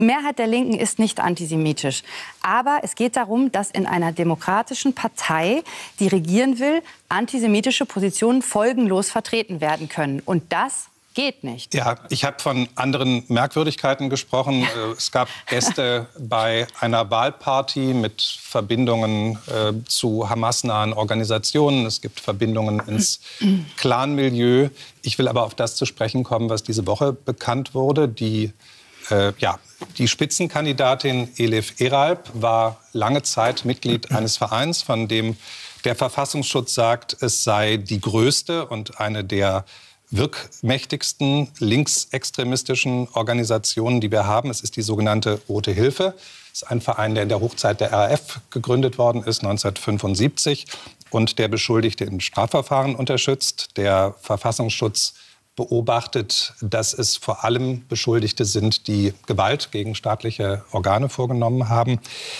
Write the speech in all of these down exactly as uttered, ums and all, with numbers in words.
Mehrheit der Linken ist nicht antisemitisch. Aber es geht darum, dass in einer demokratischen Partei, die regieren will, antisemitische Positionen folgenlos vertreten werden können. Und das geht nicht. Ja, ich habe von anderen Merkwürdigkeiten gesprochen. Es gab Gäste bei einer Wahlparty mit Verbindungen äh, zu Hamas-nahen Organisationen. Es gibt Verbindungen ins Clan-Milieu. Ich will aber auf das zu sprechen kommen, was diese Woche bekannt wurde. Die Äh, ja, die Spitzenkandidatin Elif Eralp war lange Zeit Mitglied eines Vereins, von dem der Verfassungsschutz sagt, es sei die größte und eine der wirkmächtigsten linksextremistischen Organisationen, die wir haben. Es ist die sogenannte Rote Hilfe. Es ist ein Verein, der in der Hochzeit der R A F gegründet worden ist, neunzehnhundertfünfundsiebzig, und der Beschuldigte in Strafverfahren unterstützt. Der Verfassungsschutz beobachtet, dass es vor allem Beschuldigte sind, die Gewalt gegen staatliche Organe vorgenommen haben.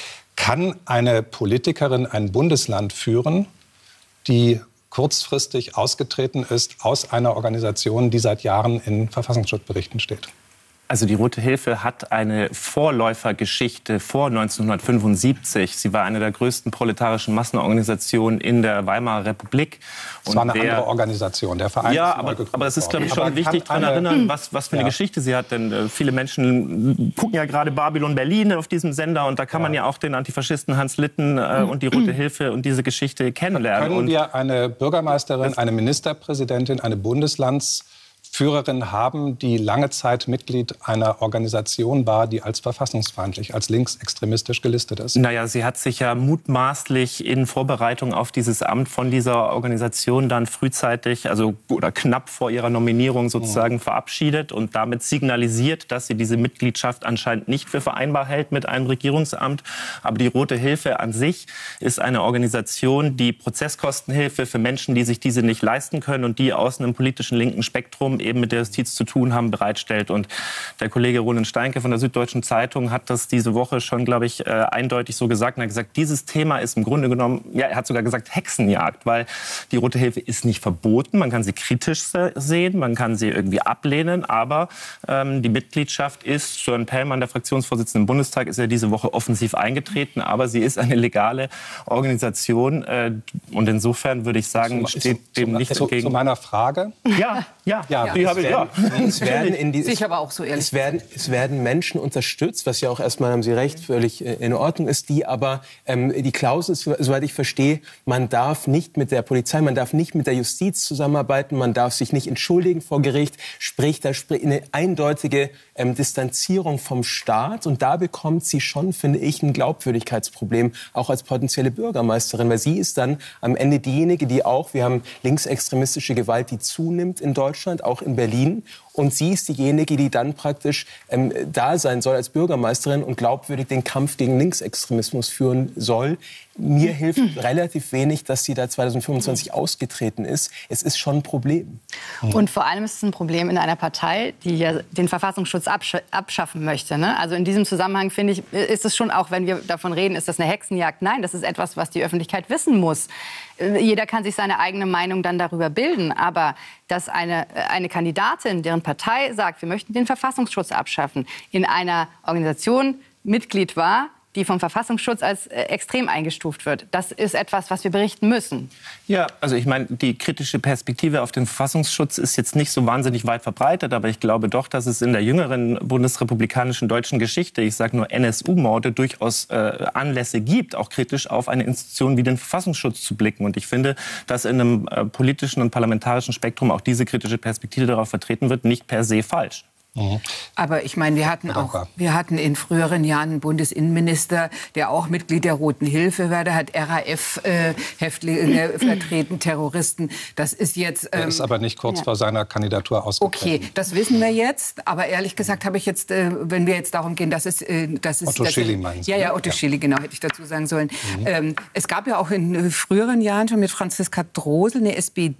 Kann eine Politikerin ein Bundesland führen, die kurzfristig ausgetreten ist aus einer Organisation, die seit Jahren in Verfassungsschutzberichten steht? Also die Rote Hilfe hat eine Vorläufergeschichte vor neunzehnhundertfünfundsiebzig. Sie war eine der größten proletarischen Massenorganisationen in der Weimarer Republik. Es war eine der, andere Organisation, der Verein. Ja, aber, aber es ist, glaube ich, schon aber wichtig daran erinnern, was, was für eine ja. Geschichte sie hat. Denn äh, viele Menschen gucken ja gerade Babylon Berlin auf diesem Sender. Und da kann ja. man ja auch den Antifaschisten Hans Litten äh, und die Rote Hilfe und diese Geschichte kennenlernen. Können und wir eine Bürgermeisterin, eine Ministerpräsidentin, eine Bundeslands Führerin haben, die lange Zeit Mitglied einer Organisation war, die als verfassungsfeindlich, als linksextremistisch gelistet ist? Naja, sie hat sich ja mutmaßlich in Vorbereitung auf dieses Amt von dieser Organisation dann frühzeitig, also oder knapp vor ihrer Nominierung sozusagen, mhm. verabschiedet und damit signalisiert, dass sie diese Mitgliedschaft anscheinend nicht für vereinbar hält mit einem Regierungsamt. Aber die Rote Hilfe an sich ist eine Organisation, die Prozesskostenhilfe für Menschen, die sich diese nicht leisten können und die aus einem politischen linken Spektrum eben mit der Justiz zu tun haben, bereitstellt. Und der Kollege Roland Steinke von der Süddeutschen Zeitung hat das diese Woche schon, glaube ich, äh, eindeutig so gesagt. Er hat gesagt, dieses Thema ist im Grunde genommen, ja, er hat sogar gesagt, Hexenjagd, weil die Rote Hilfe ist nicht verboten. Man kann sie kritisch sehen, man kann sie irgendwie ablehnen, aber ähm, die Mitgliedschaft ist, Sören Pellmann, der Fraktionsvorsitzende im Bundestag, ist ja diese Woche offensiv eingetreten, aber sie ist eine legale Organisation äh, und insofern würde ich sagen, zu, steht zu, dem nicht zu, entgegen. Zu meiner Frage? Ja, ja, ja. ja. Die habe ich, ja. Es werden, in die, ich aber auch so ehrlich. Es werden, es werden Menschen unterstützt, was ja auch erstmal, haben Sie recht, völlig in Ordnung ist, die aber, ähm, die Klausel ist, soweit ich verstehe, man darf nicht mit der Polizei, man darf nicht mit der Justiz zusammenarbeiten, man darf sich nicht entschuldigen vor Gericht, sprich, da spricht eine eindeutige ähm, Distanzierung vom Staat und da bekommt sie schon, finde ich, ein Glaubwürdigkeitsproblem, auch als potenzielle Bürgermeisterin, weil sie ist dann am Ende diejenige, die auch, wir haben linksextremistische Gewalt, die zunimmt in Deutschland, auch in Berlin. Und sie ist diejenige, die dann praktisch ähm, da sein soll als Bürgermeisterin und glaubwürdig den Kampf gegen Linksextremismus führen soll. Mir hilft relativ wenig, dass sie da zweitausendfünfundzwanzig ausgetreten ist. Es ist schon ein Problem. Und vor allem ist es ein Problem in einer Partei, die ja den Verfassungsschutz absch- abschaffen möchte. Ne? Also in diesem Zusammenhang, finde ich, ist es schon, auch wenn wir davon reden, ist das eine Hexenjagd? Nein, das ist etwas, was die Öffentlichkeit wissen muss. Jeder kann sich seine eigene Meinung dann darüber bilden. Aber dass eine, eine Kandidatin, deren Partei sagt, wir möchten den Verfassungsschutz abschaffen, in einer Organisation Mitglied war, die vom Verfassungsschutz als äh, extrem eingestuft wird. Das ist etwas, was wir berichten müssen. Ja, also ich meine, die kritische Perspektive auf den Verfassungsschutz ist jetzt nicht so wahnsinnig weit verbreitet, aber ich glaube doch, dass es in der jüngeren bundesrepublikanischen deutschen Geschichte, ich sage nur N S U-Morde, durchaus äh, Anlässe gibt, auch kritisch auf eine Institution wie den Verfassungsschutz zu blicken. Und ich finde, dass in einem äh, politischen und parlamentarischen Spektrum auch diese kritische Perspektive darauf vertreten wird, nicht per se falsch. Mhm. Aber ich meine, wir hatten auch, wir hatten in früheren Jahren einen Bundesinnenminister, der auch Mitglied der Roten Hilfe war, der hat R A F-Häftlinge äh, vertreten, Terroristen. Das ist jetzt. Ähm, er ist aber nicht kurz ja. vor seiner Kandidatur ausgetreten. Okay, das wissen wir jetzt. Aber ehrlich gesagt habe ich jetzt, äh, wenn wir jetzt darum gehen, dass es, äh, das ist Otto das, Schily meinen Sie? Ja, ja, Otto ja. Schily, genau, hätte ich dazu sagen sollen. Mhm. Ähm, es gab ja auch in äh, früheren Jahren schon mit Franziska Drosel eine S P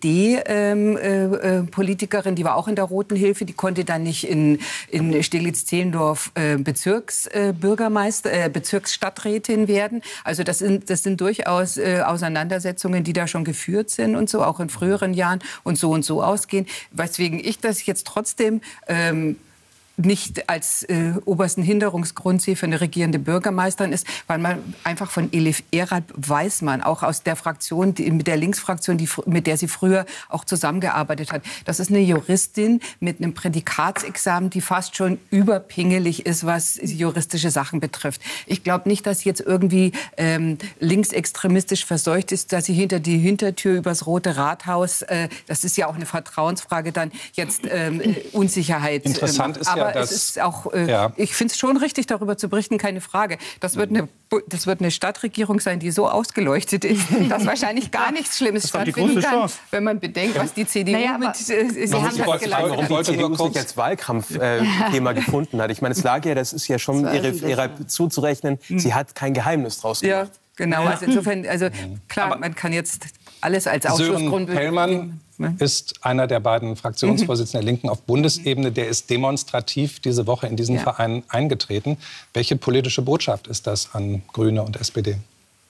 D-Politikerin, ähm, äh, die war auch in der Roten Hilfe, die konnte dann nicht in in Steglitz-Zehlendorf äh, Bezirksbürgermeister, äh, äh, Bezirksstadträtin werden. Also das sind, das sind durchaus äh, Auseinandersetzungen, die da schon geführt sind und so, auch in früheren Jahren und so und so ausgehen. Weswegen ich das jetzt trotzdem ähm, nicht als äh, obersten Hinderungsgrund sehe für eine regierende Bürgermeisterin ist, weil man einfach von Elif Erat weiß man, auch aus der Fraktion, die, mit der Linksfraktion, die, mit der sie früher auch zusammengearbeitet hat. Das ist eine Juristin mit einem Prädikatsexamen, die fast schon überpingelig ist, was juristische Sachen betrifft. Ich glaube nicht, dass sie jetzt irgendwie ähm, linksextremistisch verseucht ist, dass sie hinter die Hintertür übers Rote Rathaus, äh, das ist ja auch eine Vertrauensfrage, dann jetzt ähm, Unsicherheit. Interessant ähm, ist aber ja, dass, es ist auch, äh, ja. ich finde es schon richtig, darüber zu berichten, keine Frage. Das wird eine, das wird eine Stadtregierung sein, die so ausgeleuchtet ist, dass wahrscheinlich gar nichts Schlimmes stattfinden kann, wenn man bedenkt, was die C D U naja, mit äh, sie haben das geleistet. Warum die C D U sich als Wahlkampfthema äh, gefunden hat. Ich meine, es lag ja, das ist ja schon ihre, ihrer zuzurechnen, mhm. sie hat kein Geheimnis draus gemacht. Ja, genau. Also insofern, also klar, man kann jetzt alles als Ausschlussgrund... Sören Pellmann ist einer der beiden Fraktionsvorsitzenden der Linken auf Bundesebene. Der ist demonstrativ diese Woche in diesen ja. Verein eingetreten. Welche politische Botschaft ist das an Grüne und S P D?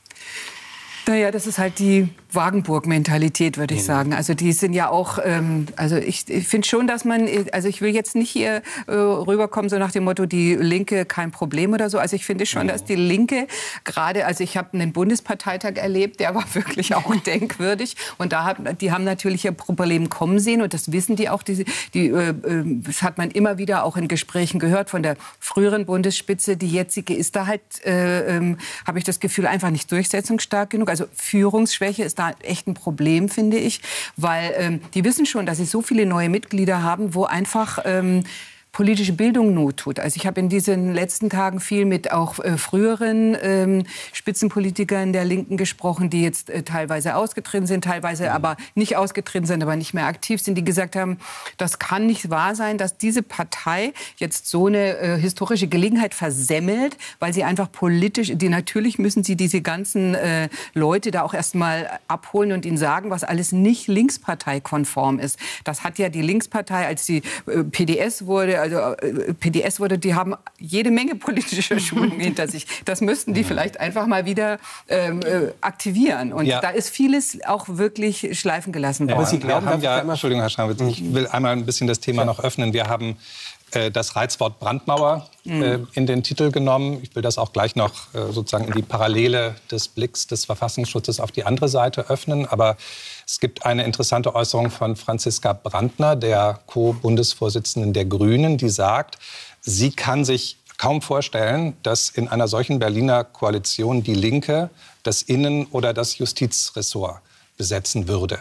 Naja, das ist halt die Wagenburg-Mentalität, würde ich sagen. Also die sind ja auch, ähm, also ich, ich finde schon, dass man, also ich will jetzt nicht hier äh, rüberkommen, so nach dem Motto, die Linke kein Problem oder so. Also ich finde schon, dass die Linke gerade, also ich habe einen Bundesparteitag erlebt, der war wirklich auch denkwürdig. Und da hat, die haben natürlich ihr Problem kommen sehen und das wissen die auch. Die, die, äh, das hat man immer wieder auch in Gesprächen gehört von der früheren Bundesspitze. Die jetzige ist da halt, äh, äh, habe ich das Gefühl, einfach nicht durchsetzungsstark genug. Also Führungsschwäche ist da echt ein Problem, finde ich, weil ähm, die wissen schon, dass sie so viele neue Mitglieder haben, wo einfach ähm, politische Bildung Not tut. Also ich habe in diesen letzten Tagen viel mit auch äh, früheren ähm, Spitzenpolitikern der Linken gesprochen, die jetzt äh, teilweise ausgetreten sind, teilweise mhm. aber nicht ausgetreten sind, aber nicht mehr aktiv sind, die gesagt haben, das kann nicht wahr sein, dass diese Partei jetzt so eine äh, historische Gelegenheit versemmelt, weil sie einfach politisch, die natürlich müssen sie diese ganzen äh, Leute da auch erst mal abholen und ihnen sagen, was alles nicht linksparteikonform ist. Das hat ja die Linkspartei, als die äh, P D S wurde, also P D S wurde, die haben jede Menge politischer Schulungen hinter sich. Das müssten die vielleicht einfach mal wieder ähm, äh, aktivieren. Und ja. da ist vieles auch wirklich schleifen gelassen worden. Aber Sie glauben, wir haben ja, Entschuldigung, Herr Scharnwitz, ich will einmal ein bisschen das Thema noch öffnen. Wir haben äh, das Reizwort Brandmauer äh, in den Titel genommen. Ich will das auch gleich noch äh, sozusagen in die Parallele des Blicks des Verfassungsschutzes auf die andere Seite öffnen. Aber es gibt eine interessante Äußerung von Franziska Brandner, der Co-Bundesvorsitzenden der Grünen, die sagt, sie kann sich kaum vorstellen, dass in einer solchen Berliner Koalition die Linke das Innen- oder das Justizressort besetzen würde.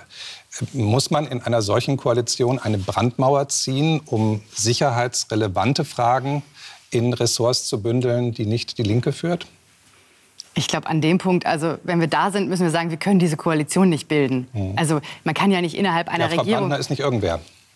Muss man in einer solchen Koalition eine Brandmauer ziehen, um sicherheitsrelevante Fragen in Ressorts zu bündeln, die nicht die Linke führt? Ich glaube, an dem Punkt, also wenn wir da sind, müssen wir sagen, wir können diese Koalition nicht bilden. Mhm. Also man kann ja nicht innerhalb einer ja, Frau Regierung... Brandner ist nicht irgendwer.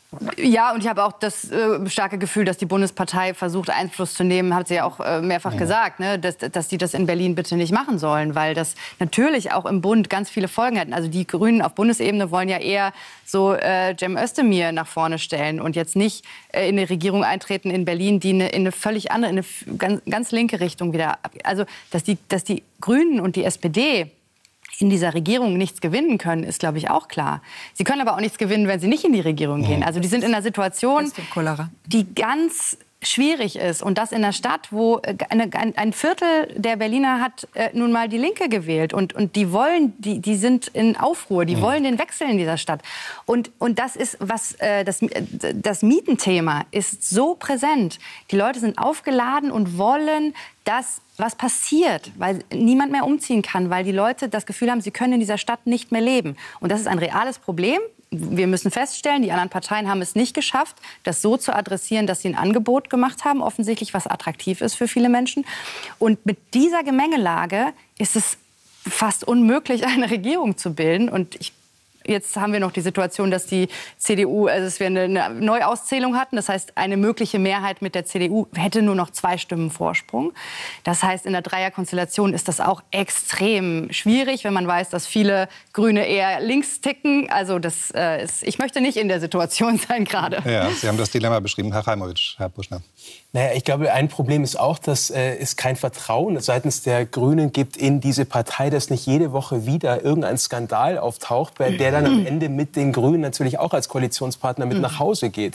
Ja, und ich habe auch das äh, starke Gefühl, dass die Bundespartei versucht, Einfluss zu nehmen, hat sie ja auch äh, mehrfach ja. gesagt, ne? dass, dass die das in Berlin bitte nicht machen sollen, weil das natürlich auch im Bund ganz viele Folgen hat. Also die Grünen auf Bundesebene wollen ja eher so äh, Cem Özdemir nach vorne stellen und jetzt nicht äh, in eine Regierung eintreten in Berlin, die eine, in eine völlig andere, in eine ganz, ganz linke Richtung wieder... Also dass die, dass die Grünen und die S P D in dieser Regierung nichts gewinnen können, ist, glaube ich, auch klar. Sie können aber auch nichts gewinnen, wenn sie nicht in die Regierung gehen. Also die sind in einer Situation, die ganz schwierig ist. Und das in einer Stadt, wo eine, ein, ein Viertel der Berliner hat äh, nun mal die Linke gewählt. Und, und die wollen, die, die sind in Aufruhr, die mhm. wollen den Wechsel in dieser Stadt. Und, und das ist, was, äh, das, das Mietenthema ist so präsent. Die Leute sind aufgeladen und wollen, dass was passiert, weil niemand mehr umziehen kann, weil die Leute das Gefühl haben, sie können in dieser Stadt nicht mehr leben. Und das ist ein reales Problem. Wir müssen feststellen, die anderen Parteien haben es nicht geschafft, das so zu adressieren, dass sie ein Angebot gemacht haben, offensichtlich, was attraktiv ist für viele Menschen. Und mit dieser Gemengelage ist es fast unmöglich, eine Regierung zu bilden. Und ich Jetzt haben wir noch die Situation, dass die C D U, also dass wir eine Neuauszählung hatten. Das heißt, eine mögliche Mehrheit mit der C D U hätte nur noch zwei Stimmen Vorsprung. Das heißt, in der Dreierkonstellation ist das auch extrem schwierig, wenn man weiß, dass viele Grüne eher links ticken. Also das äh, ist, ich möchte nicht in der Situation sein gerade. Ja, Sie haben das Dilemma beschrieben, Herr Reimowitsch, Herr Buschner. Naja, ich glaube, ein Problem ist auch, dass äh, es kein Vertrauen seitens der Grünen gibt in diese Partei, dass nicht jede Woche wieder irgendein Skandal auftaucht, bei der dann am Ende mit den Grünen natürlich auch als Koalitionspartner mit nach Hause geht.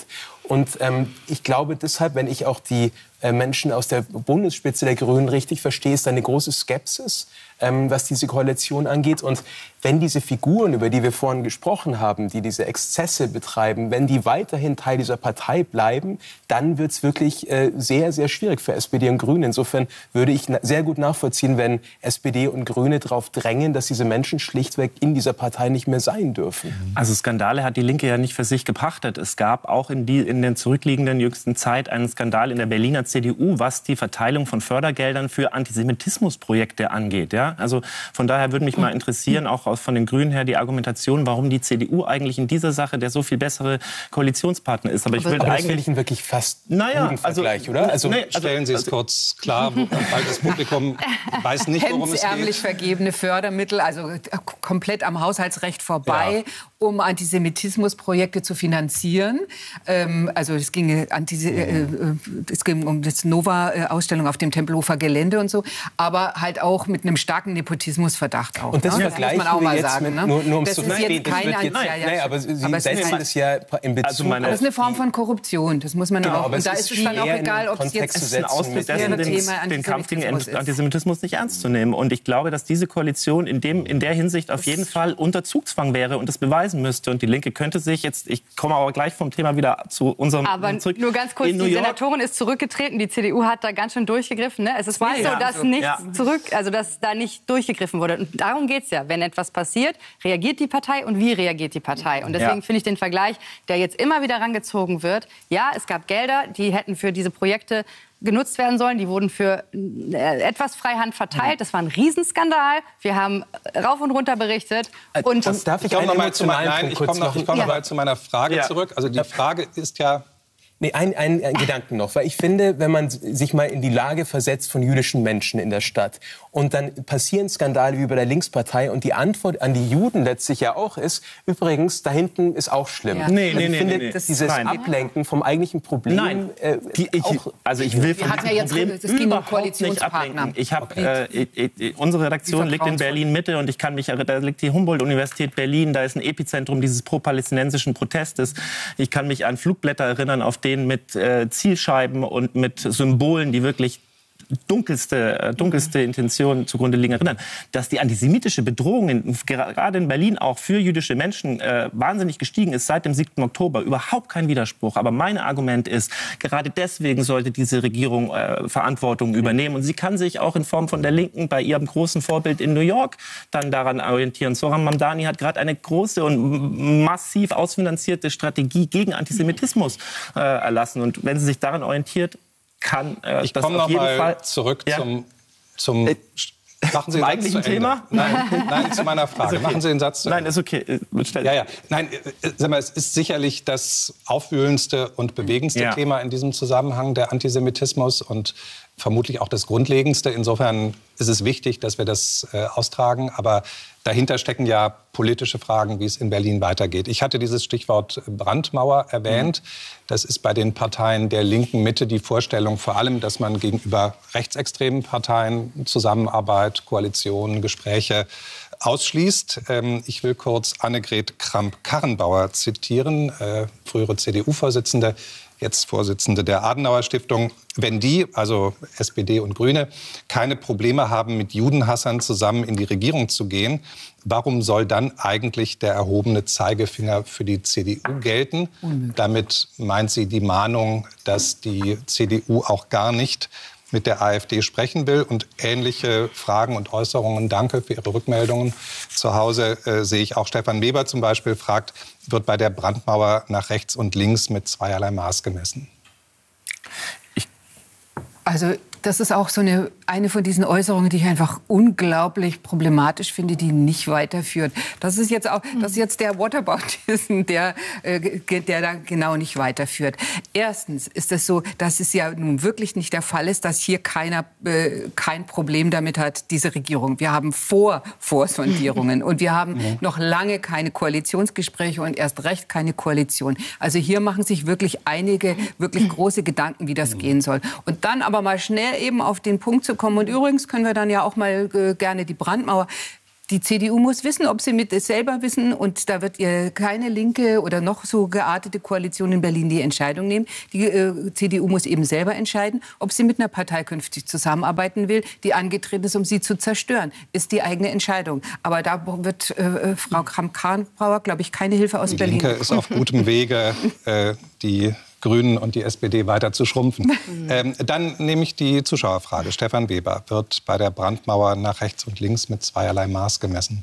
Und ähm, ich glaube deshalb, wenn ich auch die äh, Menschen aus der Bundesspitze der Grünen richtig verstehe, ist da eine große Skepsis, ähm, was diese Koalition angeht. Und wenn diese Figuren, über die wir vorhin gesprochen haben, die diese Exzesse betreiben, wenn die weiterhin Teil dieser Partei bleiben, dann wird es wirklich äh, sehr, sehr schwierig für S P D und Grüne. Insofern würde ich na- sehr gut nachvollziehen, wenn S P D und Grüne darauf drängen, dass diese Menschen schlichtweg in dieser Partei nicht mehr sein dürfen. Also Skandale hat die Linke ja nicht für sich gepachtet. Es gab auch in, die, in der zurückliegenden jüngsten Zeit einen Skandal in der Berliner C D U, was die Verteilung von Fördergeldern für Antisemitismusprojekte angeht. Ja? Also von daher würde mich mal interessieren, auch aus, von den Grünen her, die Argumentation, warum die C D U eigentlich in dieser Sache der so viel bessere Koalitionspartner ist. Aber ich will Aber das eigentlich finde ich wirklich fast naja, guten Vergleich, also, oder? Also, nee, also, Stellen Sie es also, kurz klar, weil das Publikum weiß nicht, worum es hemdsärmlich geht. vergebene Fördermittel, also komplett am Haushaltsrecht vorbei, Ja. um Antisemitismusprojekte zu finanzieren. Ähm, also es ging, Antise äh, äh, es ging um das Nova-Ausstellung auf dem Tempelhofer Gelände und so, aber halt auch mit einem starken Nepotismusverdacht auch. Und das ne? vergleichen muss man auch wir mal jetzt sagen. mit, Ne? nur, nur um es das zu ist verstehen. jetzt Das keine wird jetzt- An- ja, ja, Nein, aber Sie aber es ist setzen kein- das ja in Bezug Also meine- aber es ist eine Form von Korruption, das muss man Genau, auch. aber Und es da ist ist es dann auch schwer in egal, den ob es Kontext jetzt zu Es ist ein setzen Ausdruck mit dessen, dem den, Thema den Kampf gegen Antisemitismus ist. Antisemitismus nicht ernst zu nehmen. Und ich glaube, dass diese Koalition in, dem, in der Hinsicht auf jeden Fall unter Zugzwang wäre und das beweisen müsste. Und die Linke könnte sich jetzt, ich komme aber gleich vom Thema wieder zu unserem Aber zurück. nur ganz kurz, in New die York, Senatorin ist zurückgetreten, die C D U hat da ganz schön durchgegriffen. Ne? Es ist Zwei, nicht so, ja. dass, nichts Ja. zurück, also dass da nicht durchgegriffen wurde. Und darum geht es ja. Wenn etwas passiert, reagiert die Partei und wie reagiert die Partei? Und deswegen Ja. finde ich den Vergleich, der jetzt immer wieder rangezogen wird, ja, es gab Gelder, die hätten für diese Projekte genutzt werden sollen. Die wurden für äh, etwas Freihand verteilt. Das war ein Riesenskandal. Wir haben rauf und runter berichtet. Und Das darf ich Ich komme einen noch mal zu, mein, emotionalen nein, Punkt ich kurz komme noch, machen? ich komme Ja. noch mal zu meiner Frage Ja. zurück. Also die Frage ist ja, Nee, ein, ein, ein Gedanken noch, weil ich finde, wenn man sich mal in die Lage versetzt von jüdischen Menschen in der Stadt und dann passieren Skandale wie bei der Linkspartei und die Antwort an die Juden letztlich ja auch ist, übrigens, da hinten ist auch schlimm. Ja. Nee, Also nee, ich nee, finde, nee, nee. dieses Nein. Ablenken vom eigentlichen Problem Nein, äh, die, ich, auch also ich will von hatten diesem ja jetzt- Problem es ging um überhaupt nicht Koalitionspartner. ablenken. Ich hab, äh, ich, ich, unsere Redaktion Wie liegt in vertrauensvoll. Berlin-Mitte und ich kann mich erinnern, da liegt die Humboldt-Universität Berlin, da ist ein Epizentrum dieses pro-palästinensischen Protestes. Ich kann mich an Flugblätter erinnern, auf denen mit äh, Zielscheiben und mit Symbolen, die wirklich dunkelste, äh, dunkelste Intentionen zugrunde liegen, erinnern, dass die antisemitische Bedrohung in, gerade in Berlin auch für jüdische Menschen äh, wahnsinnig gestiegen ist seit dem siebten Oktober. Überhaupt kein Widerspruch. Aber mein Argument ist, gerade deswegen sollte diese Regierung äh, Verantwortung übernehmen. Und sie kann sich auch in Form von der Linken bei ihrem großen Vorbild in New York dann daran orientieren. Zohran Mamdani hat gerade eine große und massiv ausfinanzierte Strategie gegen Antisemitismus äh, erlassen. Und wenn sie sich daran orientiert, kann äh, ich das komme auf noch jeden mal Fall zurück Ja. zum, zum Äh, machen Sie zum den Satz eigentlichen zu Ende. Thema? Nein, nein, zu meiner Frage. Ist okay. Machen Sie den Satz zu Nein, Ende. ist okay. Äh, stell- Ja, ja. Nein, äh, sag mal, es ist sicherlich das aufwühlendste und bewegendste Ja. Thema in diesem Zusammenhang, der Antisemitismus, und vermutlich auch das Grundlegendste. Insofern ist es wichtig, dass wir das äh, austragen. Aber dahinter stecken ja politische Fragen, wie es in Berlin weitergeht. Ich hatte dieses Stichwort Brandmauer erwähnt. Das ist bei den Parteien der linken Mitte die Vorstellung vor allem, dass man gegenüber rechtsextremen Parteien Zusammenarbeit, Koalitionen, Gespräche ausschließt. Ähm, ich will kurz Annegret Kramp-Karrenbauer zitieren, äh, frühere C D U-Vorsitzende, jetzt Vorsitzende der Adenauer-Stiftung. Wenn die, also S P D und Grüne, keine Probleme haben, mit Judenhassern zusammen in die Regierung zu gehen, warum soll dann eigentlich der erhobene Zeigefinger für die C D U gelten? Damit meint sie die Mahnung, dass die C D U auch gar nicht mit der AfD sprechen will. Und ähnliche Fragen und Äußerungen, danke für Ihre Rückmeldungen. Zu Hause äh, sehe ich auch Stefan Weber zum Beispiel, fragt, wird bei der Brandmauer nach rechts und links mit zweierlei Maß gemessen? Also das ist auch so eine, eine von diesen Äußerungen, die ich einfach unglaublich problematisch finde, die nicht weiterführt. Das ist jetzt auch, das ist jetzt der Whataboutism, der, äh, der da genau nicht weiterführt. Erstens ist es so, dass es ja nun wirklich nicht der Fall ist, dass hier keiner äh, kein Problem damit hat, diese Regierung. Wir haben vor Vorsondierungen und wir haben ja. noch lange keine Koalitionsgespräche und erst recht keine Koalition. Also hier machen sich wirklich einige wirklich große Gedanken, wie das gehen soll. Und dann aber mal schnell eben auf den Punkt zu kommen. Und übrigens können wir dann ja auch mal äh, gerne die Brandmauer. Die C D U muss wissen, ob sie mit es selber wissen, und da wird ihr keine linke oder noch so geartete Koalition in Berlin die Entscheidung nehmen. Die äh, C D U muss eben selber entscheiden, ob sie mit einer Partei künftig zusammenarbeiten will, die angetreten ist, um sie zu zerstören. Ist die eigene Entscheidung. Aber da wird äh, Frau Kramp-Karrenbauer, glaube ich, keine Hilfe aus die Berlin. Die Linke ist auf gutem Wege, äh, die Grünen und die S P D weiter zu schrumpfen. ähm, dann nehme ich die Zuschauerfrage. Stefan Weber: Wird bei der Brandmauer nach rechts und links mit zweierlei Maß gemessen?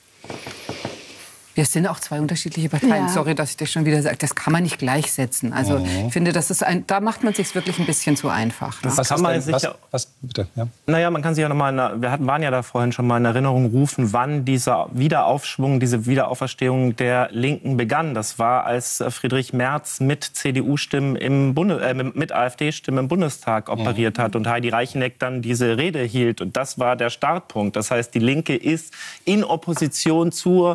Wir sind auch zwei unterschiedliche Parteien. Ja. Sorry, dass ich das schon wieder sage. Das kann man nicht gleichsetzen. Also Mhm. ich finde, das ist ein, da macht man sich wirklich ein bisschen zu einfach. Ne? Das kann man sich was, ja, was, bitte, ja. Naja, man kann sich ja noch mal, in, wir hatten, waren ja da vorhin schon mal in Erinnerung rufen, wann dieser Wiederaufschwung, diese Wiederauferstehung der Linken begann. Das war, als Friedrich Merz mit C D U-Stimmen im Bundes, äh, mit AfD-Stimmen im Bundestag operiert mhm. hat und Heidi Reicheneck dann diese Rede hielt. Und das war der Startpunkt. Das heißt, die Linke ist in Opposition zur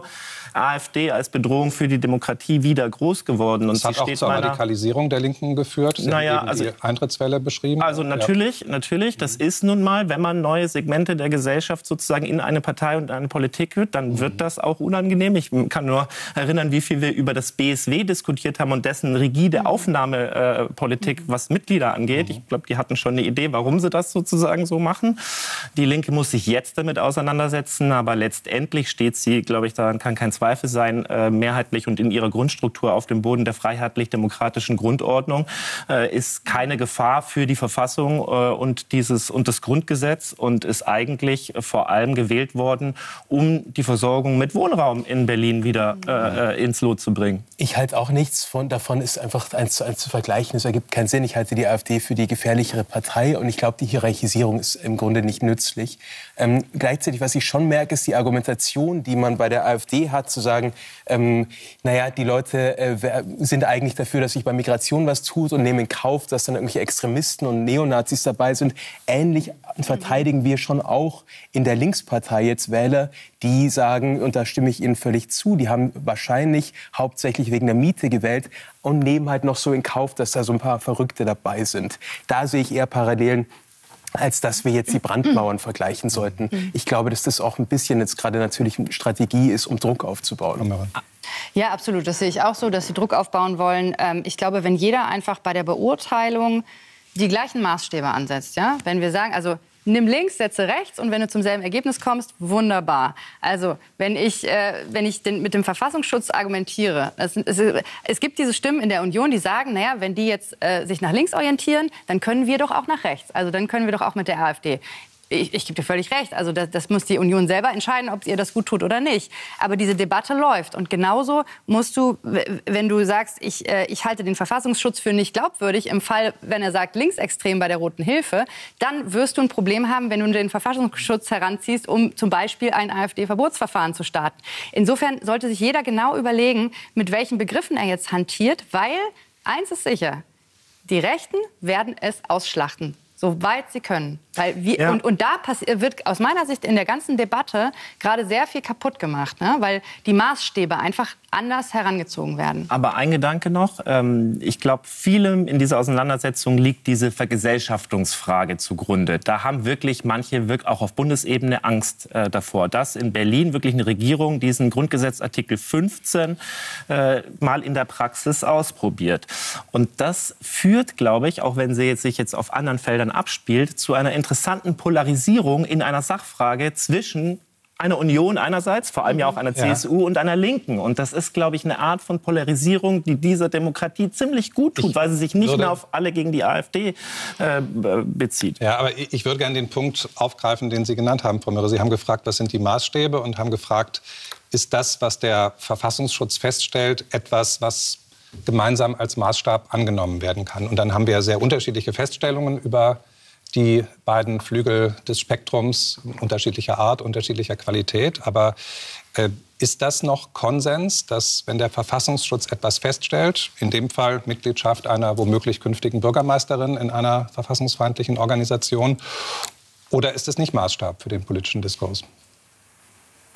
AfD als Bedrohung für die Demokratie wieder groß geworden. Und das hat sie auch steht zur meiner, Radikalisierung der Linken geführt. Sie naja, haben eben also, die Eintrittswelle beschrieben. Also natürlich, ja. natürlich, das ist nun mal, wenn man neue Segmente der Gesellschaft sozusagen in eine Partei und eine Politik führt, dann wird das auch unangenehm. Ich kann nur erinnern, wie viel wir über das B S W diskutiert haben und dessen rigide Aufnahmepolitik, äh, was Mitglieder angeht. Ich glaube, die hatten schon eine Idee, warum sie das sozusagen so machen. Die Linke muss sich jetzt damit auseinandersetzen, aber letztendlich steht sie, glaube ich, daran kann kein Zweifel sein, äh, mehrheitlich und in ihrer Grundstruktur auf dem Boden der freiheitlich-demokratischen Grundordnung, äh, ist keine Gefahr für die Verfassung äh, und, dieses, und das Grundgesetz und ist eigentlich vor allem gewählt worden, um die Versorgung mit Wohnraum in Berlin wieder äh, ins Lot zu bringen. Ich halte auch nichts von, davon, ist einfach eins zu eins zu vergleichen. Es ergibt keinen Sinn. Ich halte die AfD für die gefährlichere Partei und ich glaube, die Hierarchisierung ist im Grunde nicht nützlich. Ähm, gleichzeitig, was ich schon merke, ist die Argumentation, die man bei der AfD hat, zu sagen, ähm, naja, die Leute äh, sind eigentlich dafür, dass sich bei Migration was tut und nehmen in Kauf, dass dann irgendwelche Extremisten und Neonazis dabei sind. Ähnlich verteidigen wir schon auch in der Linkspartei jetzt Wähler, die sagen, und da stimme ich Ihnen völlig zu, die haben wahrscheinlich hauptsächlich wegen der Miete gewählt und nehmen halt noch so in Kauf, dass da so ein paar Verrückte dabei sind. Da sehe ich eher Parallelen, als dass wir jetzt die Brandmauern vergleichen sollten. Ich glaube, dass das auch ein bisschen jetzt gerade natürlich eine Strategie ist, um Druck aufzubauen. Ja, absolut. Das sehe ich auch so, dass sie Druck aufbauen wollen. Ich glaube, wenn jeder einfach bei der Beurteilung die gleichen Maßstäbe ansetzt, ja, wenn wir sagen, also nimm links, setze rechts und wenn du zum selben Ergebnis kommst, wunderbar. Also wenn ich, äh, wenn ich den, mit dem Verfassungsschutz argumentiere, es, es, es gibt diese Stimmen in der Union, die sagen, naja, wenn die jetzt äh, sich nach links orientieren, dann können wir doch auch nach rechts. Also dann können wir doch auch mit der AfD. Ich, ich gebe dir völlig recht. Also das, das muss die Union selber entscheiden, ob ihr das gut tut oder nicht. Aber diese Debatte läuft. Und genauso musst du, wenn du sagst, ich, äh, ich halte den Verfassungsschutz für nicht glaubwürdig, im Fall, wenn er sagt, linksextrem bei der Roten Hilfe, dann wirst du ein Problem haben, wenn du den Verfassungsschutz heranziehst, um zum Beispiel ein AfD-Verbotsverfahren zu starten. Insofern sollte sich jeder genau überlegen, mit welchen Begriffen er jetzt hantiert, weil eins ist sicher, die Rechten werden es ausschlachten. Soweit sie können. Weil wir, ja. und, und da wird aus meiner Sicht in der ganzen Debatte gerade sehr viel kaputt gemacht, ne? Weil die Maßstäbe einfach anders herangezogen werden. Aber ein Gedanke noch. Ähm, ich glaube, vielem in dieser Auseinandersetzung liegt diese Vergesellschaftungsfrage zugrunde. Da haben wirklich manche wirklich auch auf Bundesebene Angst äh, davor, dass in Berlin wirklich eine Regierung diesen Grundgesetzartikel fünfzehn äh, mal in der Praxis ausprobiert. Und das führt, glaube ich, auch wenn sie jetzt sich jetzt auf anderen Feldern abspielt, zu einer interessanten Polarisierung in einer Sachfrage zwischen einer Union einerseits, vor allem ja auch einer C S U ja. und einer Linken. Und das ist, glaube ich, eine Art von Polarisierung, die dieser Demokratie ziemlich gut tut, ich weil sie sich nicht mehr auf alle gegen die AfD äh, bezieht. Ja, aber ich würde gerne den Punkt aufgreifen, den Sie genannt haben, Frau Mürre. Sie haben gefragt, was sind die Maßstäbe und haben gefragt, ist das, was der Verfassungsschutz feststellt, etwas, was gemeinsam als Maßstab angenommen werden kann. Und dann haben wir sehr unterschiedliche Feststellungen über die beiden Flügel des Spektrums unterschiedlicher Art, unterschiedlicher Qualität. Aber äh, ist das noch Konsens, dass wenn der Verfassungsschutz etwas feststellt, in dem Fall Mitgliedschaft einer womöglich künftigen Bürgermeisterin in einer verfassungsfeindlichen Organisation, oder ist es nicht Maßstab für den politischen Diskurs?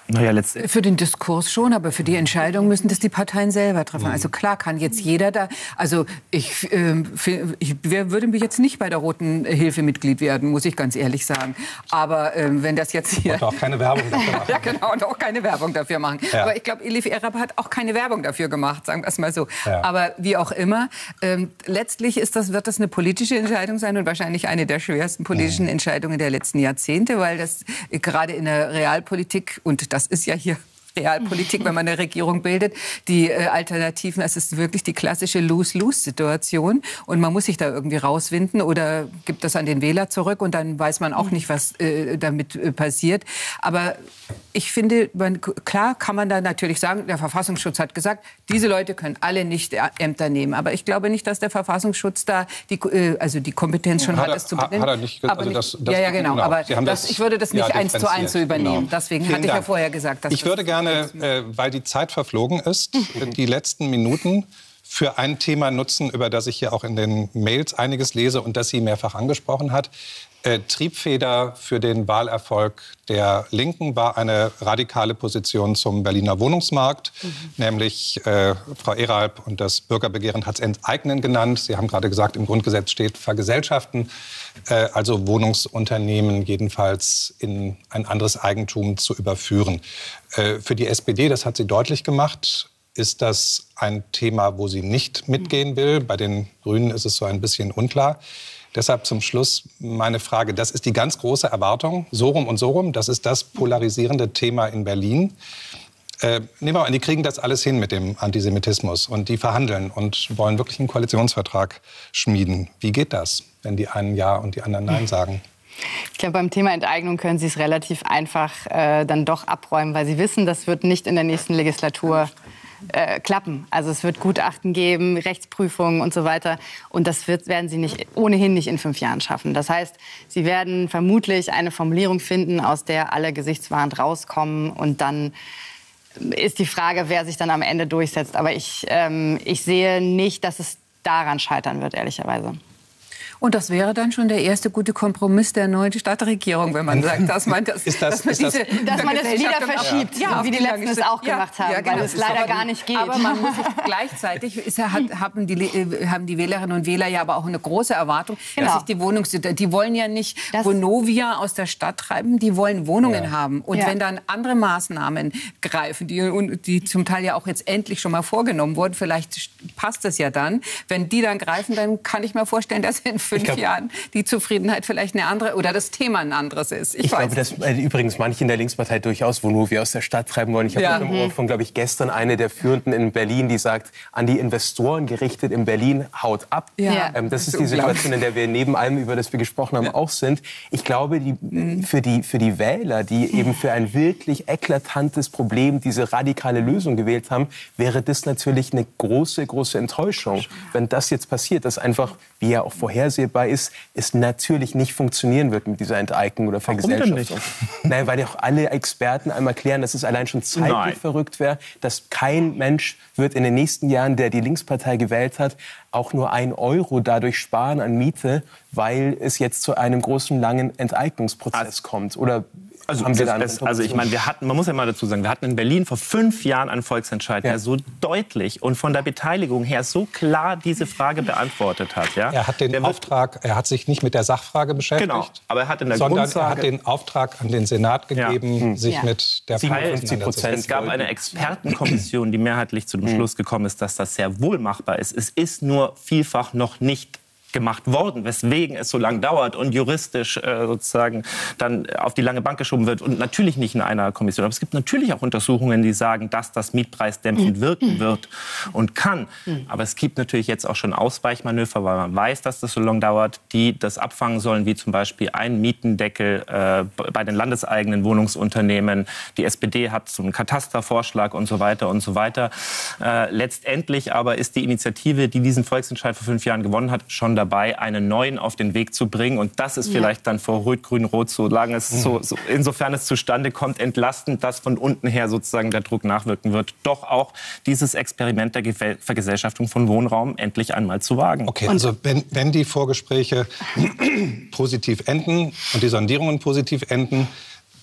Naja, letztendlich. Für den Diskurs schon, aber für die Entscheidung müssen das die Parteien selber treffen. Also klar kann jetzt jeder da, also ich, äh, ich würde mich jetzt nicht bei der Roten Hilfe Mitglied werden, muss ich ganz ehrlich sagen. Aber äh, wenn das jetzt hier... Und auch keine Werbung dafür machen. Ja, genau, und auch keine Werbung dafür machen. Ja. Aber ich glaube, Elif Erab hat auch keine Werbung dafür gemacht, sagen wir es mal so. Ja. Aber wie auch immer, äh, letztlich ist das, wird das eine politische Entscheidung sein und wahrscheinlich eine der schwersten politischen mhm. Entscheidungen der letzten Jahrzehnte, weil das äh, gerade in der Realpolitik, und das ist ja hier Realpolitik, wenn man eine Regierung bildet, die äh, Alternativen, es ist wirklich die klassische Lose-Lose-Situation und man muss sich da irgendwie rauswinden oder gibt das an den Wähler zurück und dann weiß man auch nicht, was äh, damit äh, passiert. Aber ich finde, man, klar kann man da natürlich sagen, der Verfassungsschutz hat gesagt, diese Leute können alle nicht Ämter nehmen. Aber ich glaube nicht, dass der Verfassungsschutz da die, äh, also die Kompetenz schon hat, hat, er, es zu benennen. Hat er nicht, also nicht, das, das, ja, ja, genau. genau. Aber das, das, ich würde das nicht ja, eins zu eins so übernehmen. Genau. Deswegen Vielen hatte ich Dank. ja vorher gesagt, dass ich würde gerne, äh, weil die Zeit verflogen ist, die letzten Minuten für ein Thema nutzen, über das ich hier auch in den Mails einiges lese und das sie mehrfach angesprochen hat. Äh, Triebfeder für den Wahlerfolg der Linken war eine radikale Position zum Berliner Wohnungsmarkt, mhm. nämlich äh, Frau Eralb und das Bürgerbegehren hat es Enteignen genannt. Sie haben gerade gesagt, im Grundgesetz steht Vergesellschaften, äh, also Wohnungsunternehmen jedenfalls in ein anderes Eigentum zu überführen. Äh, für die S P D, das hat sie deutlich gemacht, ist das ein Thema, wo sie nicht mitgehen will. Bei den Grünen ist es so ein bisschen unklar. Deshalb zum Schluss meine Frage, das ist die ganz große Erwartung, so rum und so rum, das ist das polarisierende Thema in Berlin. Äh, nehmen wir an, die kriegen das alles hin mit dem Antisemitismus und die verhandeln und wollen wirklich einen Koalitionsvertrag schmieden. Wie geht das, wenn die einen Ja und die anderen Nein sagen? Ich glaube, beim Thema Enteignung können Sie es relativ einfach äh, dann doch abräumen, weil Sie wissen, das wird nicht in der nächsten Legislatur Äh, klappen. Also es wird Gutachten geben, Rechtsprüfungen und so weiter. Und das wird, werden Sie nicht, ohnehin nicht in fünf Jahren schaffen. Das heißt, Sie werden vermutlich eine Formulierung finden, aus der alle gesichtswahrend rauskommen. Und dann ist die Frage, wer sich dann am Ende durchsetzt. Aber ich, ähm, ich sehe nicht, dass es daran scheitern wird, ehrlicherweise. Und das wäre dann schon der erste gute Kompromiss der neuen Stadtregierung, wenn man sagt, dass man das, ist das, dass man, ist das, diese, dass man das wieder verschiebt, ja, wie die letzten es auch ja, gemacht haben, ja, genau. weil es leider gar nicht geht. Aber man muss sich gleichzeitig, ist, hat, haben, die, haben die Wählerinnen und Wähler ja aber auch eine große Erwartung, genau. dass sich die Wohnungssituation, die wollen ja nicht das Vonovia aus der Stadt treiben, die wollen Wohnungen ja. haben. Und ja. wenn dann andere Maßnahmen greifen, die, die zum Teil ja auch jetzt endlich schon mal vorgenommen wurden, vielleicht passt das ja dann, wenn die dann greifen, dann kann ich mir vorstellen, dass in fünf glaub, Jahren die Zufriedenheit vielleicht eine andere oder das Thema ein anderes ist. Ich, ich glaube, dass äh, übrigens manche in der Linkspartei durchaus Vonovia aus der Stadt treiben wollen. Ich habe ja. im Ohr von, glaube ich, gestern eine der Führenden in Berlin, die sagt, an die Investoren gerichtet in Berlin, haut ab. Ja. Ähm, das, das ist die Situation, in der wir neben allem, über das wir gesprochen haben, ja. auch sind. Ich glaube, die, mhm. für, die, für die Wähler, die eben für ein wirklich eklatantes Problem diese radikale Lösung gewählt haben, wäre das natürlich eine große, große Enttäuschung. Wenn das jetzt passiert, dass einfach, wie ja auch vorhersehbar ist, es natürlich nicht funktionieren wird mit dieser Enteignung oder Vergesellschaftung. Nein, weil ja auch alle Experten einmal klären, dass es allein schon zeitlich Nein. verrückt wäre, dass kein Mensch wird in den nächsten Jahren, der die Linkspartei gewählt hat, auch nur ein Euro dadurch sparen an Miete, weil es jetzt zu einem großen, langen Enteignungsprozess also, kommt. Oder Also, haben Sie da es, also ich meine, wir hatten, man muss ja mal dazu sagen, wir hatten in Berlin vor fünf Jahren einen Volksentscheid, ja. der so deutlich und von der Beteiligung her so klar diese Frage beantwortet hat. Ja? Er hat den der Auftrag, er hat sich nicht mit der Sachfrage beschäftigt, genau, aber er hat in der sondern Grundsage, er hat den Auftrag an den Senat gegeben, ja. sich ja. mit der fünfundfünfzig Prozent. Es gab eine Expertenkommission, die mehrheitlich zu dem Schluss gekommen ist, dass das sehr wohl machbar ist. Es ist nur vielfach noch nicht gemacht worden, weswegen es so lange dauert und juristisch äh, sozusagen dann auf die lange Bank geschoben wird und natürlich nicht in einer Kommission. Aber es gibt natürlich auch Untersuchungen, die sagen, dass das mietpreisdämpfend wirken wird und kann. Aber es gibt natürlich jetzt auch schon Ausweichmanöver, weil man weiß, dass das so lange dauert, die das abfangen sollen, wie zum Beispiel ein Mietendeckel äh, bei den landeseigenen Wohnungsunternehmen. Die S P D hat so einen Katastervorschlag und so weiter und so weiter. Äh, letztendlich aber ist die Initiative, die diesen Volksentscheid vor fünf Jahren gewonnen hat, schon dabei, einen neuen auf den Weg zu bringen. Und das ist ja. vielleicht dann vor Rot-Grün-Rot, solange es so, so, insofern es zustande kommt, entlastend, dass von unten her sozusagen der Druck nachwirken wird, doch auch dieses Experiment der Ge- Vergesellschaftung von Wohnraum endlich einmal zu wagen. Okay, also wenn, wenn die Vorgespräche positiv enden und die Sondierungen positiv enden,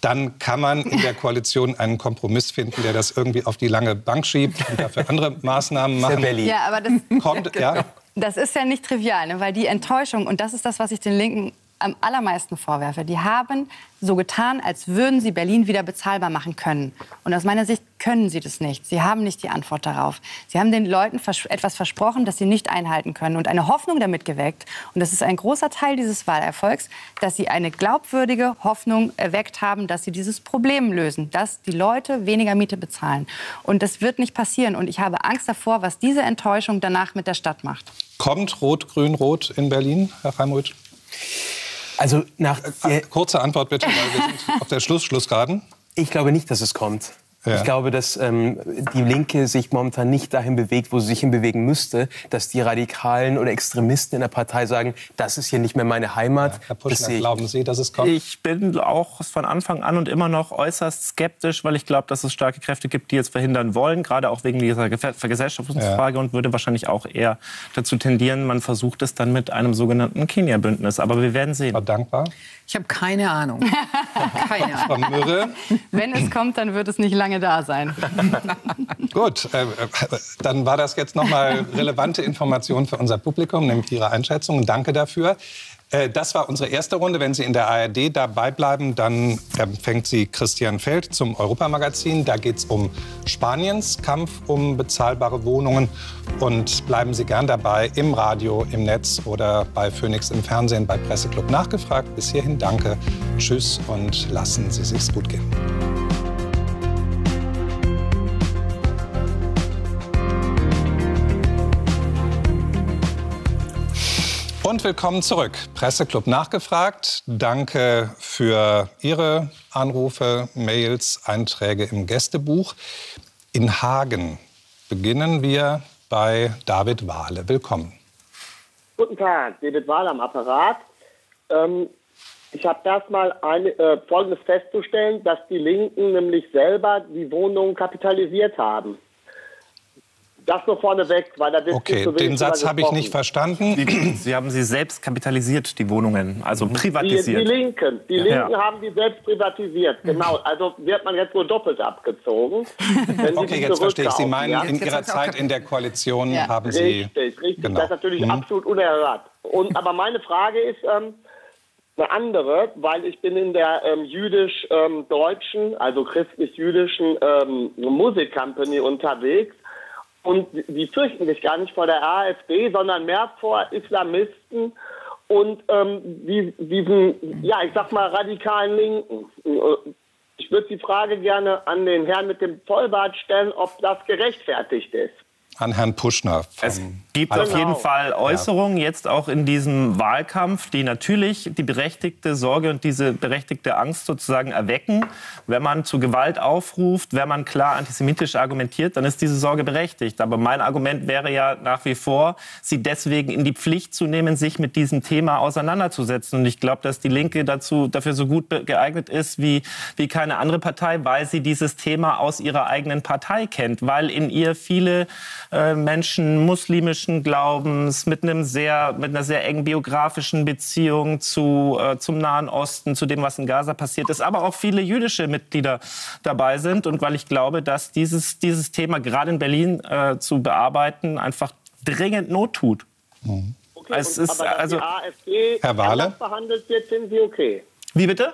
dann kann man in der Koalition einen Kompromiss finden, der das irgendwie auf die lange Bank schiebt und dafür andere Maßnahmen machen. Ja, aber das, Kommt, ja. das ist ja nicht trivial, ne? Weil die Enttäuschung, und das ist das, was ich den Linken am allermeisten vorwerfe, die haben so getan, als würden sie Berlin wieder bezahlbar machen können. Und aus meiner Sicht können sie das nicht. Sie haben nicht die Antwort darauf. Sie haben den Leuten vers- etwas versprochen, das sie nicht einhalten können und eine Hoffnung damit geweckt. Und das ist ein großer Teil dieses Wahlerfolgs, dass sie eine glaubwürdige Hoffnung erweckt haben, dass sie dieses Problem lösen, dass die Leute weniger Miete bezahlen. Und das wird nicht passieren. Und ich habe Angst davor, was diese Enttäuschung danach mit der Stadt macht. Kommt Rot, Grün, Rot in Berlin, Herr Reimröth? Also nach Äh, Kurze Antwort bitte, weil wir sind auf der Schluss, Schlussgeraden. Ich glaube nicht, dass es kommt. Ja. Ich glaube, dass ähm, die Linke sich momentan nicht dahin bewegt, wo sie sich hinbewegen müsste, dass die Radikalen oder Extremisten in der Partei sagen, das ist hier nicht mehr meine Heimat. Ja, Herr Puschner, ich. glauben Sie, dass es kommt? Ich bin auch von Anfang an und immer noch äußerst skeptisch, weil ich glaube, dass es starke Kräfte gibt, die jetzt verhindern wollen, gerade auch wegen dieser Vergesellschaftungsfrage, ja. Und würde wahrscheinlich auch eher dazu tendieren, man versucht es dann mit einem sogenannten Kenia-Bündnis. Aber wir werden sehen. War dankbar. Ich habe keine Ahnung. Keine Ahnung. Frau Mürre. Wenn es kommt, dann wird es nicht lange da sein. Gut, äh, dann war das jetzt nochmal relevante Information für unser Publikum, nämlich Ihre Einschätzung. Danke dafür. Äh, das war unsere erste Runde. Wenn Sie in der A R D dabei bleiben, dann empfängt Sie Christian Feld zum Europamagazin. Da geht es um Spaniens Kampf um bezahlbare Wohnungen. Und bleiben Sie gern dabei im Radio, im Netz oder bei Phoenix im Fernsehen, bei Presseclub Nachgefragt. Bis hierhin danke, tschüss und lassen Sie sich's gut gehen. Und willkommen zurück. Presseclub Nachgefragt. Danke für Ihre Anrufe, Mails, Einträge im Gästebuch. In Hagen beginnen wir bei David Wahle. Willkommen. Guten Tag, David Wahle am Apparat. Ähm, ich habe erstmal äh, Folgendes festzustellen, dass die Linken nämlich selber die Wohnungen kapitalisiert haben. Das nur vorneweg, weil da wird Okay, zu wenig den Satz habe ich nicht verstanden. Sie, Sie haben sie selbst kapitalisiert, die Wohnungen, also Die, privatisiert. die Linken, die Ja. Linken haben die selbst privatisiert. Genau, also wird man jetzt wohl doppelt abgezogen. Wenn Sie Okay, die jetzt verstehe ich. Sie zurückkaufen, meinen, ja? in Ihrer Zeit in der Koalition Ja. haben Sie... Richtig, richtig. Genau. Das ist natürlich Mhm. absolut unerhört. Und, aber meine Frage ist ähm, eine andere, weil ich bin in der ähm, jüdisch-deutschen, also christlich-jüdischen ähm, Musikcompany unterwegs. Und die fürchten sich gar nicht vor der AfD, sondern mehr vor Islamisten und ähm, die, diesen, ja, ich sag mal, radikalen Linken. Ich würde die Frage gerne an den Herrn mit dem Vollbart stellen, ob das gerechtfertigt ist. An Herrn Puschner. Es vom gibt Alpha. auf jeden Fall Äußerungen, jetzt auch in diesem Wahlkampf, die natürlich die berechtigte Sorge und diese berechtigte Angst sozusagen erwecken. Wenn man zu Gewalt aufruft, wenn man klar antisemitisch argumentiert, dann ist diese Sorge berechtigt. Aber mein Argument wäre ja nach wie vor, sie deswegen in die Pflicht zu nehmen, sich mit diesem Thema auseinanderzusetzen. Und ich glaube, dass die Linke dazu, dafür so gut geeignet ist wie, wie keine andere Partei, weil sie dieses Thema aus ihrer eigenen Partei kennt, weil in ihr viele äh, Menschen muslimischen Glaubens, mit einem sehr, mit einer sehr engen biografischen Beziehung zu, äh, zum Nahen Osten, zu dem, was in Gaza passiert ist, aber auch viele jüdische Mitglieder dabei sind. Und weil ich glaube, dass dieses, dieses Thema gerade in Berlin äh, zu bearbeiten einfach dringend Not tut. Mhm. Okay, Es und, ist aber dass also- die AfD Herr Wahle? anders behandelt wird, finden Sie okay? Wie bitte?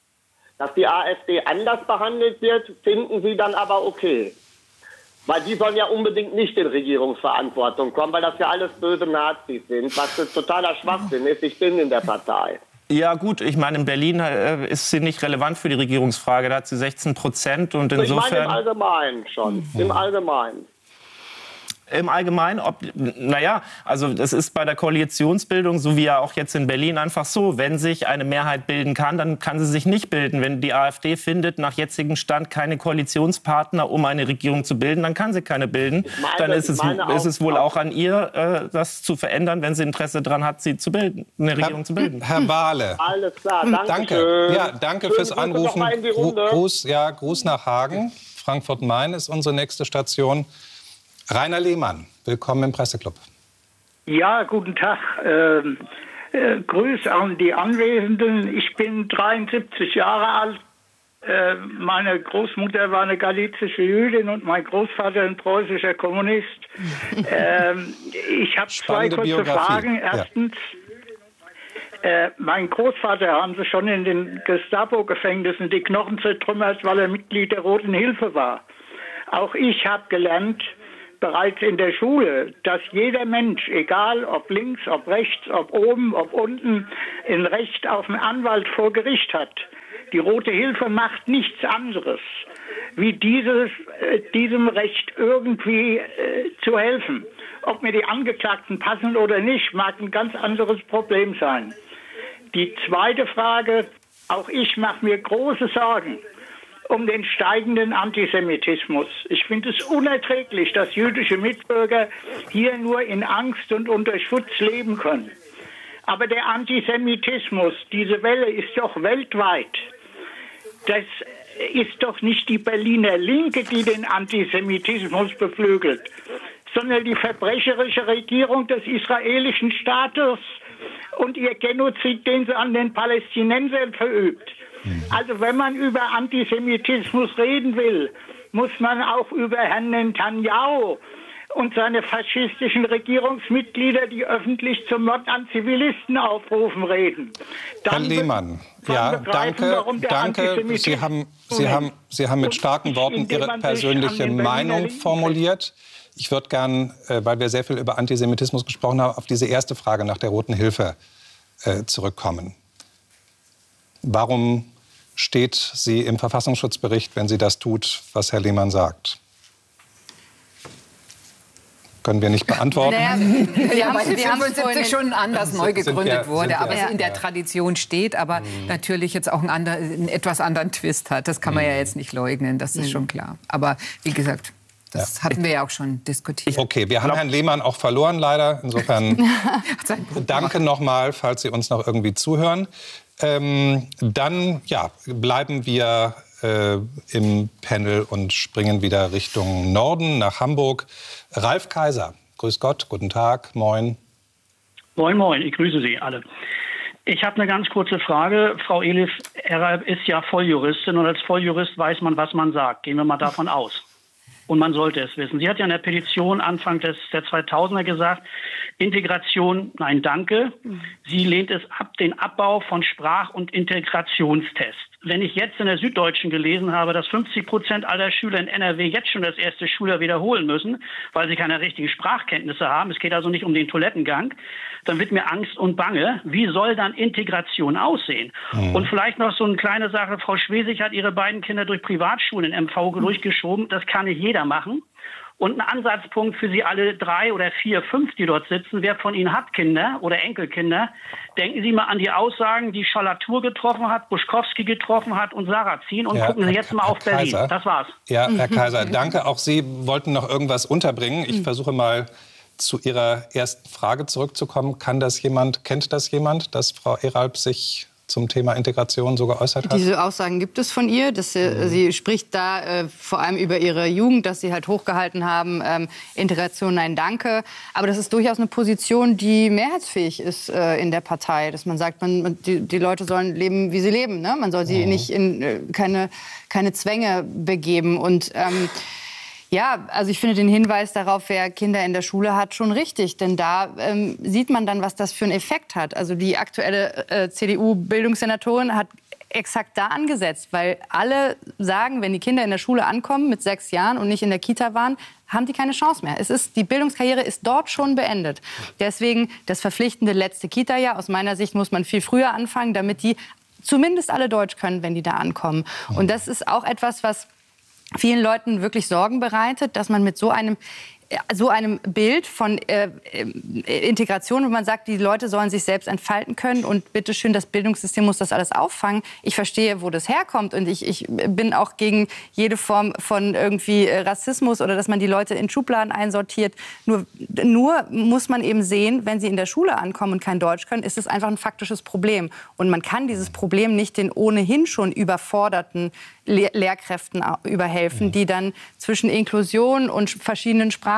Dass die AfD anders behandelt wird, finden Sie dann aber okay? Weil die sollen ja unbedingt nicht in Regierungsverantwortung kommen, weil das ja alles böse Nazis sind, was das totaler Schwachsinn ist. Ich bin in der Partei. Ja gut, ich meine, in Berlin äh, ist sie nicht relevant für die Regierungsfrage. Da hat sie sechzehn Prozent und Ich meine im insofern... Allgemeinen schon, im Allgemeinen. Im Allgemeinen, ob, naja, also das ist bei der Koalitionsbildung, so wie ja auch jetzt in Berlin, einfach so. Wenn sich eine Mehrheit bilden kann, dann kann sie sich nicht bilden. Wenn die AfD findet, nach jetzigem Stand keine Koalitionspartner, um eine Regierung zu bilden, dann kann sie keine bilden. meine- Dann ist es, ich meine ist es wohl auch- auch an ihr, äh, das zu verändern, wenn sie Interesse daran hat, sie zu bilden, eine Regierung zu bilden. Herr Wahle. Alles klar, danke. Danke. Schön. Ja, danke Schöne fürs Grüße noch Anrufen. mal in die Gru- Runde. Gruß, ja, Gruß nach Hagen. Frankfurt-Main ist unsere nächste Station. Rainer Lehmann, willkommen im Presseclub. Ja, guten Tag. Ähm, äh, Grüß an die Anwesenden. Ich bin dreiundsiebzig Jahre alt, Äh, meine Großmutter war eine galizische Jüdin und mein Großvater ein preußischer Kommunist. ähm, ich habe zwei kurze Biografie. Fragen. Erstens, ja. äh, mein Großvater haben sie schon in den Gestapo-Gefängnissen die Knochen zertrümmert, weil er Mitglied der Roten Hilfe war. Auch ich habe gelernt, bereits in der Schule, dass jeder Mensch, egal ob links, ob rechts, ob oben, ob unten, ein Recht auf einen Anwalt vor Gericht hat. Die Rote Hilfe macht nichts anderes, wie dieses, äh, diesem Recht irgendwie äh, zu helfen. Ob mir die Angeklagten passen oder nicht, mag ein ganz anderes Problem sein. Die zweite Frage, auch ich mache mir große Sorgen um den steigenden Antisemitismus. Ich finde es unerträglich, dass jüdische Mitbürger hier nur in Angst und unter Schutz leben können. Aber der Antisemitismus, diese Welle ist doch weltweit. Das ist doch nicht die Berliner Linke, die den Antisemitismus beflügelt, sondern die verbrecherische Regierung des israelischen Staates und ihr Genozid, den sie an den Palästinensern verübt. Also wenn man über Antisemitismus reden will, muss man auch über Herrn Netanyahu und seine faschistischen Regierungsmitglieder, die öffentlich zum Mord an Zivilisten aufrufen, reden. Dann Herr Lehmann, ja, danke, danke. Sie haben, Sie, haben, Sie haben mit starken Worten Ihre persönliche Meinung formuliert. Ich würde gern, weil wir sehr viel über Antisemitismus gesprochen haben, auf diese erste Frage nach der Roten Hilfe äh, zurückkommen. Warum steht sie im Verfassungsschutzbericht, wenn sie das tut, was Herr Lehmann sagt? Können wir nicht beantworten. Naja, wir haben fünfundsiebzig schon anders neu gegründet wurde, aber es in der Tradition steht, aber mhm. natürlich jetzt auch einen, andre, einen etwas anderen Twist hat. Das kann man mhm. ja jetzt nicht leugnen, das ist mhm. schon klar. Aber wie gesagt, das ja. hatten wir ja auch schon diskutiert. Okay, wir haben Herrn Lehmann auch verloren leider. Insofern danke nochmal, falls Sie uns noch irgendwie zuhören. Ähm, dann ja, bleiben wir äh, im Panel und springen wieder Richtung Norden nach Hamburg. Ralf Kaiser, grüß Gott, guten Tag, moin. Moin, moin, ich grüße Sie alle. Ich habe eine ganz kurze Frage. Frau Elif ist ja Volljuristin und als Volljurist weiß man, was man sagt. Gehen wir mal davon aus. Und man sollte es wissen. Sie hat ja in der Petition Anfang des, der zweitausender gesagt, Integration, nein, danke. Sie lehnt es ab, den Abbau von Sprach- und Integrationstests. Wenn ich jetzt in der Süddeutschen gelesen habe, dass fünfzig Prozent aller Schüler in N R W jetzt schon das erste Schuljahr wiederholen müssen, weil sie keine richtigen Sprachkenntnisse haben, es geht also nicht um den Toilettengang, dann wird mir Angst und Bange. Wie soll dann Integration aussehen? Mhm. Und vielleicht noch so eine kleine Sache. Frau Schwesig hat ihre beiden Kinder durch Privatschulen in M V durchgeschoben. Das kann nicht jeder machen. Und ein Ansatzpunkt für Sie alle drei oder vier, fünf, die dort sitzen, wer von Ihnen hat Kinder oder Enkelkinder, denken Sie mal an die Aussagen, die Schalatur getroffen hat, Buschkowski getroffen hat und Sarrazin und ja, gucken Sie jetzt Herr, mal auf Herr Berlin. Kaiser. Das war's. Ja, Herr Kaiser, danke. Auch Sie wollten noch irgendwas unterbringen. Ich versuche mal zu Ihrer ersten Frage zurückzukommen. Kann das jemand, kennt das jemand, dass Frau Eralp sich zum Thema Integration so geäußert hat? Diese Aussagen gibt es von ihr. Dass sie, mhm. sie spricht da äh, vor allem über ihre Jugend, dass sie halt hochgehalten haben, ähm, Integration, nein, danke. Aber das ist durchaus eine Position, die mehrheitsfähig ist äh, in der Partei. Dass man sagt, man, die, die Leute sollen leben, wie sie leben. Ne? Man soll sie mhm. nicht in äh, keine, keine Zwänge begeben. Und ähm, ja, also ich finde den Hinweis darauf, wer Kinder in der Schule hat, schon richtig. Denn da ähm, sieht man dann, was das für einen Effekt hat. Also die aktuelle äh, C D U-Bildungssenatorin hat exakt da angesetzt. Weil alle sagen, wenn die Kinder in der Schule ankommen mit sechs Jahren und nicht in der Kita waren, haben die keine Chance mehr. Es ist, die Bildungskarriere ist dort schon beendet. Deswegen das verpflichtende letzte Kita-Jahr. Aus meiner Sicht muss man viel früher anfangen, damit die zumindest alle Deutsch können, wenn die da ankommen. Und das ist auch etwas, was vielen Leuten wirklich Sorgen bereitet, dass man mit so einem so einem Bild von äh, Integration, wo man sagt, die Leute sollen sich selbst entfalten können und bitteschön, das Bildungssystem muss das alles auffangen. Ich verstehe, wo das herkommt und ich, ich bin auch gegen jede Form von irgendwie Rassismus oder dass man die Leute in Schubladen einsortiert. Nur, nur muss man eben sehen, wenn sie in der Schule ankommen und kein Deutsch können, ist es einfach ein faktisches Problem. Und man kann dieses Problem nicht den ohnehin schon überforderten Lehr- Lehrkräften überhelfen, die dann zwischen Inklusion und verschiedenen Sprachen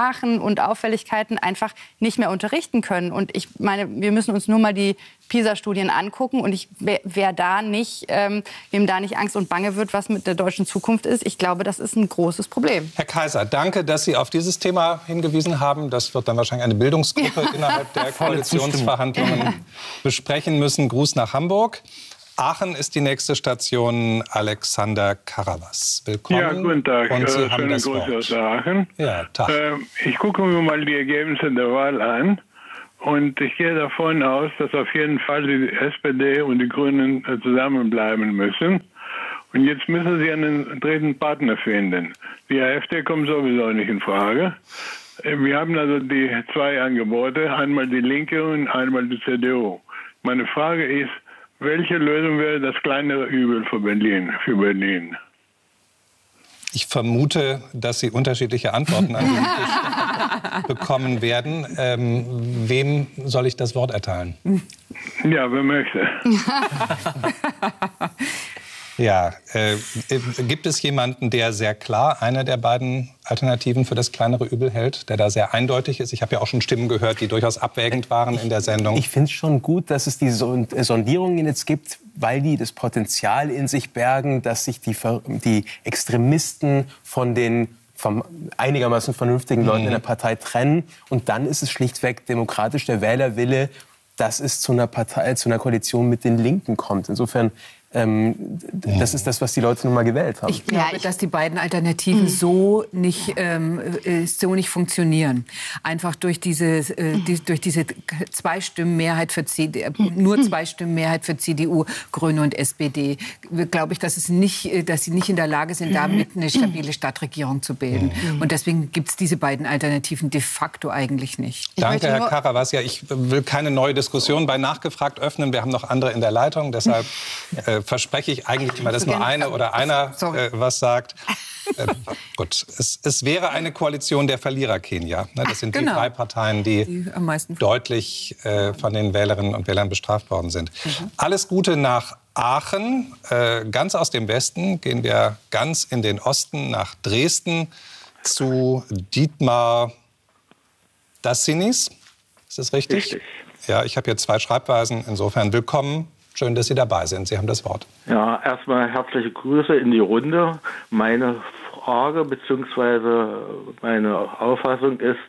Sprachen und Auffälligkeiten einfach nicht mehr unterrichten können. Und ich meine, wir müssen uns nur mal die PISA-Studien angucken. Und ich, wer, wer da nicht, ähm, wem da nicht Angst und Bange wird, was mit der deutschen Zukunft ist, ich glaube, das ist ein großes Problem. Herr Kaiser, danke, dass Sie auf dieses Thema hingewiesen haben. Das wird dann wahrscheinlich eine Bildungsgruppe ja. innerhalb der Koalitionsverhandlungen besprechen müssen. Gruß nach Hamburg. Aachen ist die nächste Station. Alexander Karawaz. Willkommen. Ja, guten Tag. Und Sie äh, haben das Grüße Wort. aus Aachen. Ja, Tag. Äh, ich gucke mir mal die Ergebnisse der Wahl an. Und ich gehe davon aus, dass auf jeden Fall die S P D und die Grünen äh, zusammenbleiben müssen. Und jetzt müssen sie einen dritten Partner finden. Die AfD kommt sowieso nicht in Frage. Äh, wir haben also die zwei Angebote, einmal die Linke und einmal die C D U. Meine Frage ist, welche Lösung wäre das kleinere Übel für Berlin? Für Berlin? Ich vermute, dass Sie unterschiedliche Antworten an diesen Tisch bekommen werden. Ähm, wem soll ich das Wort erteilen? Ja, wer möchte. Ja, äh, gibt es jemanden, der sehr klar eine der beiden Alternativen für das kleinere Übel hält, der da sehr eindeutig ist? Ich habe ja auch schon Stimmen gehört, die durchaus abwägend waren in der Sendung. Ich finde es schon gut, dass es diese Sondierungen jetzt gibt, weil die das Potenzial in sich bergen, dass sich die, die Extremisten von den vom einigermaßen vernünftigen Leuten mhm. in der Partei trennen. Und dann ist es schlichtweg demokratisch der Wählerwille, dass es zu einer Partei, zu einer Koalition mit den Linken kommt. Insofern Ähm, das ist das, was die Leute nun mal gewählt haben. Ich glaube, dass die beiden Alternativen so nicht, ähm, so nicht funktionieren. Einfach durch diese, äh, die, durch diese Zweistimmenmehrheit für C D U, nur Zweistimmenmehrheit für C D U, Grüne und S P D, glaube ich, dass, es nicht, dass sie nicht in der Lage sind, damit eine stabile Stadtregierung zu bilden. Und deswegen gibt es diese beiden Alternativen de facto eigentlich nicht. Danke, Herr Karawaz. Ja, ich will keine neue Diskussion bei Nachgefragt öffnen. Wir haben noch andere in der Leitung. Deshalb äh, verspreche ich eigentlich immer, dass nur eine oder einer äh, was sagt. Äh, gut, es, es wäre eine Koalition der Verlierer Kenia. Ne, das sind genau. die drei Parteien, die, die am meisten deutlich äh, von den Wählerinnen und Wählern bestraft worden sind. Mhm. Alles Gute nach Aachen. Äh, ganz aus dem Westen gehen wir ganz in den Osten nach Dresden zu Dietmar Dassinis. Ist das richtig? Richtig. Ja, ich habe hier zwei Schreibweisen. Insofern willkommen. Schön, dass Sie dabei sind. Sie haben das Wort. Ja, erstmal herzliche Grüße in die Runde. Meine Frage bzw. meine Auffassung ist,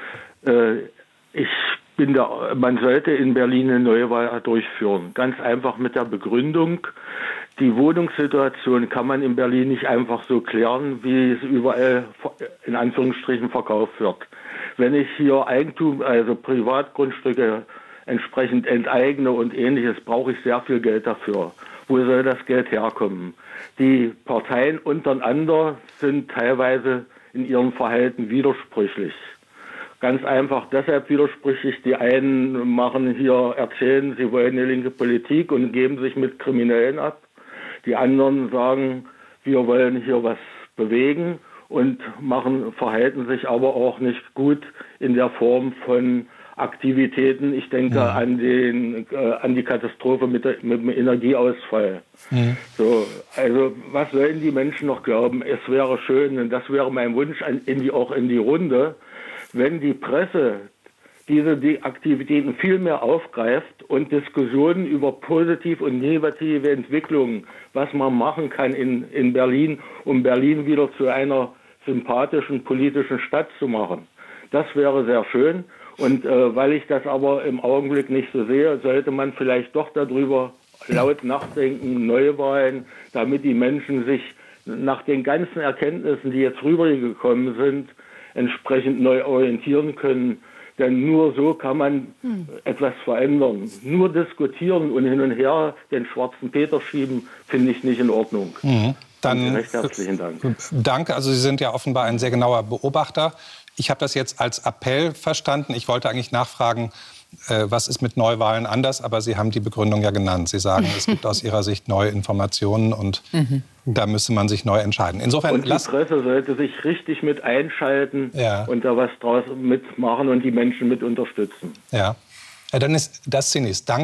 äh, ich bin da, man sollte in Berlin eine Neuwahl durchführen. Ganz einfach mit der Begründung, die Wohnungssituation kann man in Berlin nicht einfach so klären, wie es überall in Anführungsstrichen verkauft wird. Wenn ich hier Eigentum, also Privatgrundstücke entsprechend enteigne und Ähnliches, brauche ich sehr viel Geld dafür. Wo soll das Geld herkommen? Die Parteien untereinander sind teilweise in ihrem Verhalten widersprüchlich. Ganz einfach deshalb widersprüchlich. Die einen machen hier, erzählen, sie wollen eine linke Politik und geben sich mit Kriminellen ab. Die anderen sagen, wir wollen hier was bewegen und machen, verhalten sich aber auch nicht gut in der Form von Aktivitäten. Ich denke ja. an, den, äh, an die Katastrophe mit, der, mit dem Energieausfall. Ja. So, also was sollen die Menschen noch glauben? Es wäre schön, und das wäre mein Wunsch an, in die, auch in die Runde, wenn die Presse diese die Aktivitäten viel mehr aufgreift und Diskussionen über positive und negative Entwicklungen, was man machen kann in, in Berlin, um Berlin wieder zu einer sympathischen politischen Stadt zu machen. Das wäre sehr schön. Und äh, weil ich das aber im Augenblick nicht so sehe, sollte man vielleicht doch darüber laut nachdenken, Neuwahlen, damit die Menschen sich nach den ganzen Erkenntnissen, die jetzt rübergekommen sind, entsprechend neu orientieren können. Denn nur so kann man hm. etwas verändern. Nur diskutieren und hin und her den schwarzen Peter schieben, finde ich nicht in Ordnung. Mhm. Dann recht herzlichen Dank. Danke. Also Sie sind ja offenbar ein sehr genauer Beobachter. Ich habe das jetzt als Appell verstanden. Ich wollte eigentlich nachfragen, äh, was ist mit Neuwahlen anders? Aber Sie haben die Begründung ja genannt. Sie sagen, es gibt aus Ihrer Sicht neue Informationen und mhm. da müsse man sich neu entscheiden. Insofern, und die Presse sollte sich richtig mit einschalten ja. und da was draus mitmachen und die Menschen mit unterstützen. Ja, ja dann ist das Sinis. Danke.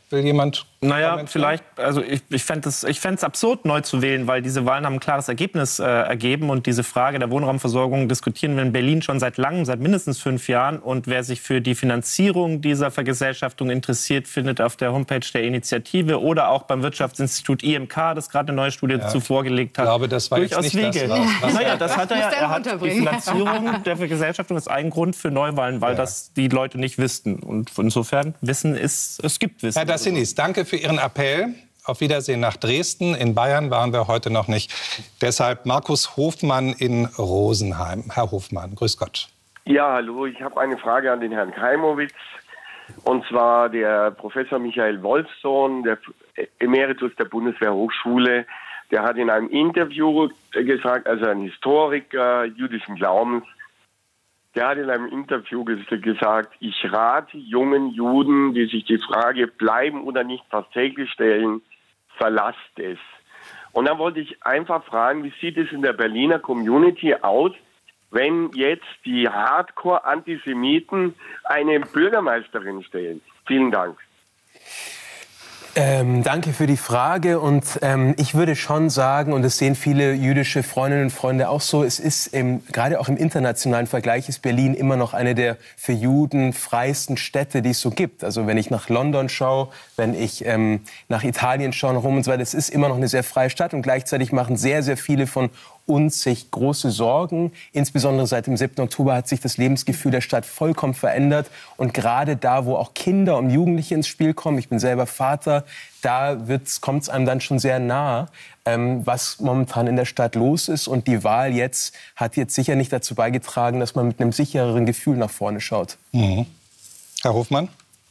Will jemand? Naja, vielleicht, also ich, ich fände es ich fänd's absurd, neu zu wählen, weil diese Wahlen haben ein klares Ergebnis äh, ergeben. Und diese Frage der Wohnraumversorgung diskutieren wir in Berlin schon seit langem, seit mindestens fünf Jahren. Und wer sich für die Finanzierung dieser Vergesellschaftung interessiert, findet auf der Homepage der Initiative oder auch beim Wirtschaftsinstitut I M K, das gerade eine neue Studie ja. zuvor gelegt hat, ich glaube, das war durchaus jetzt nicht Wege. Das, was naja, das hat er ja. Er hat die Finanzierung der Vergesellschaftung ist ein Grund für Neuwahlen, weil ja. das die Leute nicht wüssten. Und insofern, Wissen ist, es gibt Wissen. Herr Dassinis, danke für Ihren Appell. Auf Wiedersehen nach Dresden. In Bayern waren wir heute noch nicht. Deshalb Markus Hofmann in Rosenheim. Herr Hofmann, grüß Gott. Ja, hallo. Ich habe eine Frage an den Herrn Keimowitz. Und zwar der Professor Michael Wolfsohn, der Emeritus der Bundeswehrhochschule, der hat in einem Interview gesagt, also ein Historiker jüdischen Glaubens, der hat in einem Interview gesagt, ich rate jungen Juden, die sich die Frage bleiben oder nicht fast täglich stellen, verlasst es. Und dann wollte ich einfach fragen, wie sieht es in der Berliner Community aus, wenn jetzt die Hardcore-Antisemiten eine Bürgermeisterin stellen? Vielen Dank. Ähm, danke für die Frage und ähm, ich würde schon sagen, und das sehen viele jüdische Freundinnen und Freunde auch so, es ist im, gerade auch im internationalen Vergleich ist Berlin immer noch eine der für Juden freiesten Städte, die es so gibt. Also wenn ich nach London schaue, wenn ich ähm, nach Italien schaue, nach Rom und so weiter, es ist immer noch eine sehr freie Stadt und gleichzeitig machen sehr, sehr viele von uns sich große Sorgen. Insbesondere seit dem siebten Oktober hat sich das Lebensgefühl der Stadt vollkommen verändert. Und gerade da, wo auch Kinder und Jugendliche ins Spiel kommen, ich bin selber Vater, da kommt es einem dann schon sehr nah, ähm, was momentan in der Stadt los ist. Und die Wahl jetzt hat jetzt sicher nicht dazu beigetragen, dass man mit einem sichereren Gefühl nach vorne schaut. Mhm. Herr Hofmann?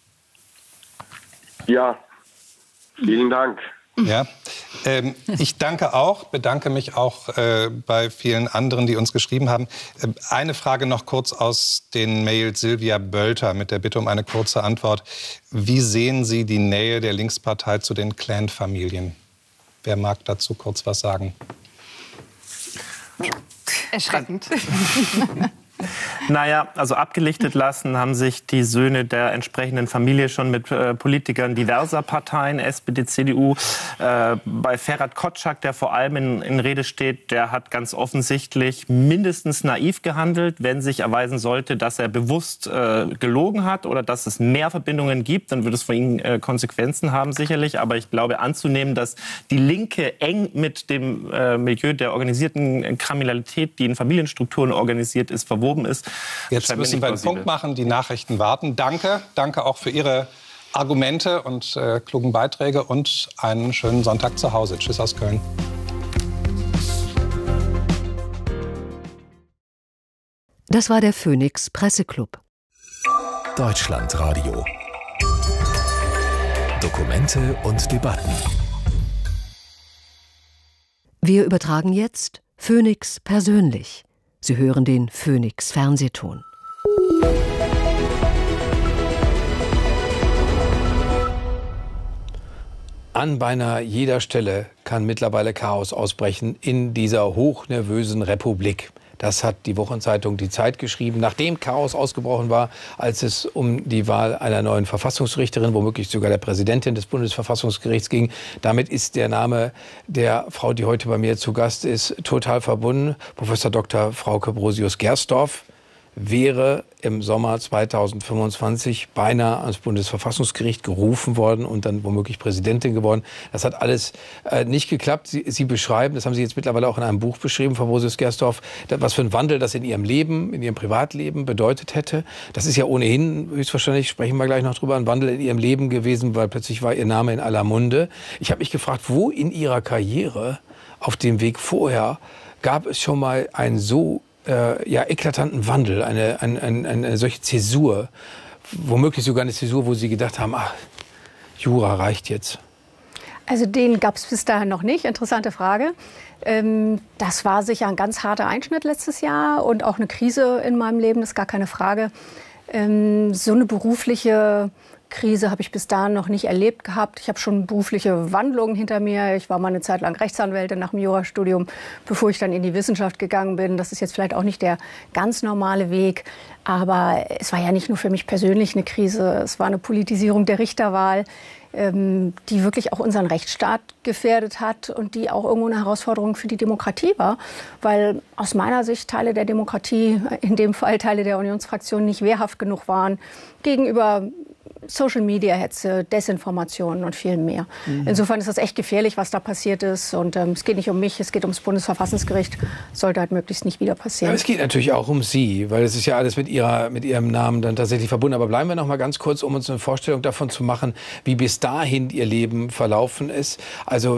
Ja, vielen Dank. Ja, ähm, ich danke auch, bedanke mich auch äh, bei vielen anderen, die uns geschrieben haben. Äh, eine Frage noch kurz aus den Mails Silvia Bölter mit der Bitte um eine kurze Antwort. Wie sehen Sie die Nähe der Linkspartei zu den Clan-Familien? Wer mag dazu kurz was sagen? Erschreckend. Naja, also abgelichtet lassen haben sich die Söhne der entsprechenden Familie schon mit äh, Politikern diverser Parteien, S P D, C D U. Äh, bei Ferhat Kotschak, der vor allem in, in Rede steht, der hat ganz offensichtlich mindestens naiv gehandelt. Wenn sich erweisen sollte, dass er bewusst äh, gelogen hat oder dass es mehr Verbindungen gibt, dann würde es von ihm äh, Konsequenzen haben, sicherlich. Aber ich glaube, anzunehmen, dass die Linke eng mit dem äh, Milieu der organisierten Kriminalität, die in Familienstrukturen organisiert ist, verwoben ist. Jetzt müssen wir einen Punkt machen, die Nachrichten warten. Danke, danke auch für Ihre Argumente und äh, klugen Beiträge und einen schönen Sonntag zu Hause. Tschüss aus Köln. Das war der Phoenix Presseclub. Deutschlandradio. Dokumente und Debatten. Wir übertragen jetzt Phoenix persönlich. Sie hören den Phoenix Fernsehton. An beinahe jeder Stelle kann mittlerweile Chaos ausbrechen in dieser hochnervösen Republik. Das hat die Wochenzeitung Die Zeit geschrieben, nachdem Chaos ausgebrochen war, als es um die Wahl einer neuen Verfassungsrichterin, womöglich sogar der Präsidentin des Bundesverfassungsgerichts ging. Damit ist der Name der Frau, die heute bei mir zu Gast ist, total verbunden. Professor Doktor Frauke Brosius-Gersdorf wäre im Sommer zweitausendfünfundzwanzig beinahe ans Bundesverfassungsgericht gerufen worden und dann womöglich Präsidentin geworden. Das hat alles äh, nicht geklappt. Sie, Sie beschreiben, das haben Sie jetzt mittlerweile auch in einem Buch beschrieben, Frau Brosius-Gersdorf, was für ein Wandel das in Ihrem Leben, in Ihrem Privatleben bedeutet hätte. Das ist ja ohnehin, höchstwahrscheinlich, sprechen wir gleich noch drüber, ein Wandel in Ihrem Leben gewesen, weil plötzlich war Ihr Name in aller Munde. Ich habe mich gefragt, wo in Ihrer Karriere auf dem Weg vorher gab es schon mal ein so Äh, ja, eklatanten Wandel, eine, eine, eine, eine solche Zäsur, womöglich sogar eine Zäsur, wo Sie gedacht haben, ach, Jura reicht jetzt? Also den gab es bis dahin noch nicht, interessante Frage. Ähm, das war sicher ein ganz harter Einschnitt letztes Jahr und auch eine Krise in meinem Leben, das ist gar keine Frage. Ähm, so eine berufliche Krise habe ich bis dahin noch nicht erlebt gehabt. Ich habe schon berufliche Wandlungen hinter mir. Ich war mal eine Zeit lang Rechtsanwältin nach dem Jurastudium, bevor ich dann in die Wissenschaft gegangen bin. Das ist jetzt vielleicht auch nicht der ganz normale Weg. Aber es war ja nicht nur für mich persönlich eine Krise. Es war eine Politisierung der Richterwahl. ähm, die wirklich auch unseren Rechtsstaat gefährdet hat und die auch irgendwo eine Herausforderung für die Demokratie war, weil aus meiner Sicht Teile der Demokratie, in dem Fall Teile der Unionsfraktion, nicht wehrhaft genug waren gegenüber Social-Media-Hetze, Desinformationen und viel mehr. Mhm. Insofern ist das echt gefährlich, was da passiert ist. Und ähm, es geht nicht um mich, es geht ums Bundesverfassungsgericht. Sollte halt möglichst nicht wieder passieren. Aber es geht natürlich auch um Sie, weil es ist ja alles mit, ihrer, mit Ihrem Namen dann tatsächlich verbunden. Aber bleiben wir noch mal ganz kurz, um uns eine Vorstellung davon zu machen, wie bis dahin Ihr Leben verlaufen ist. Also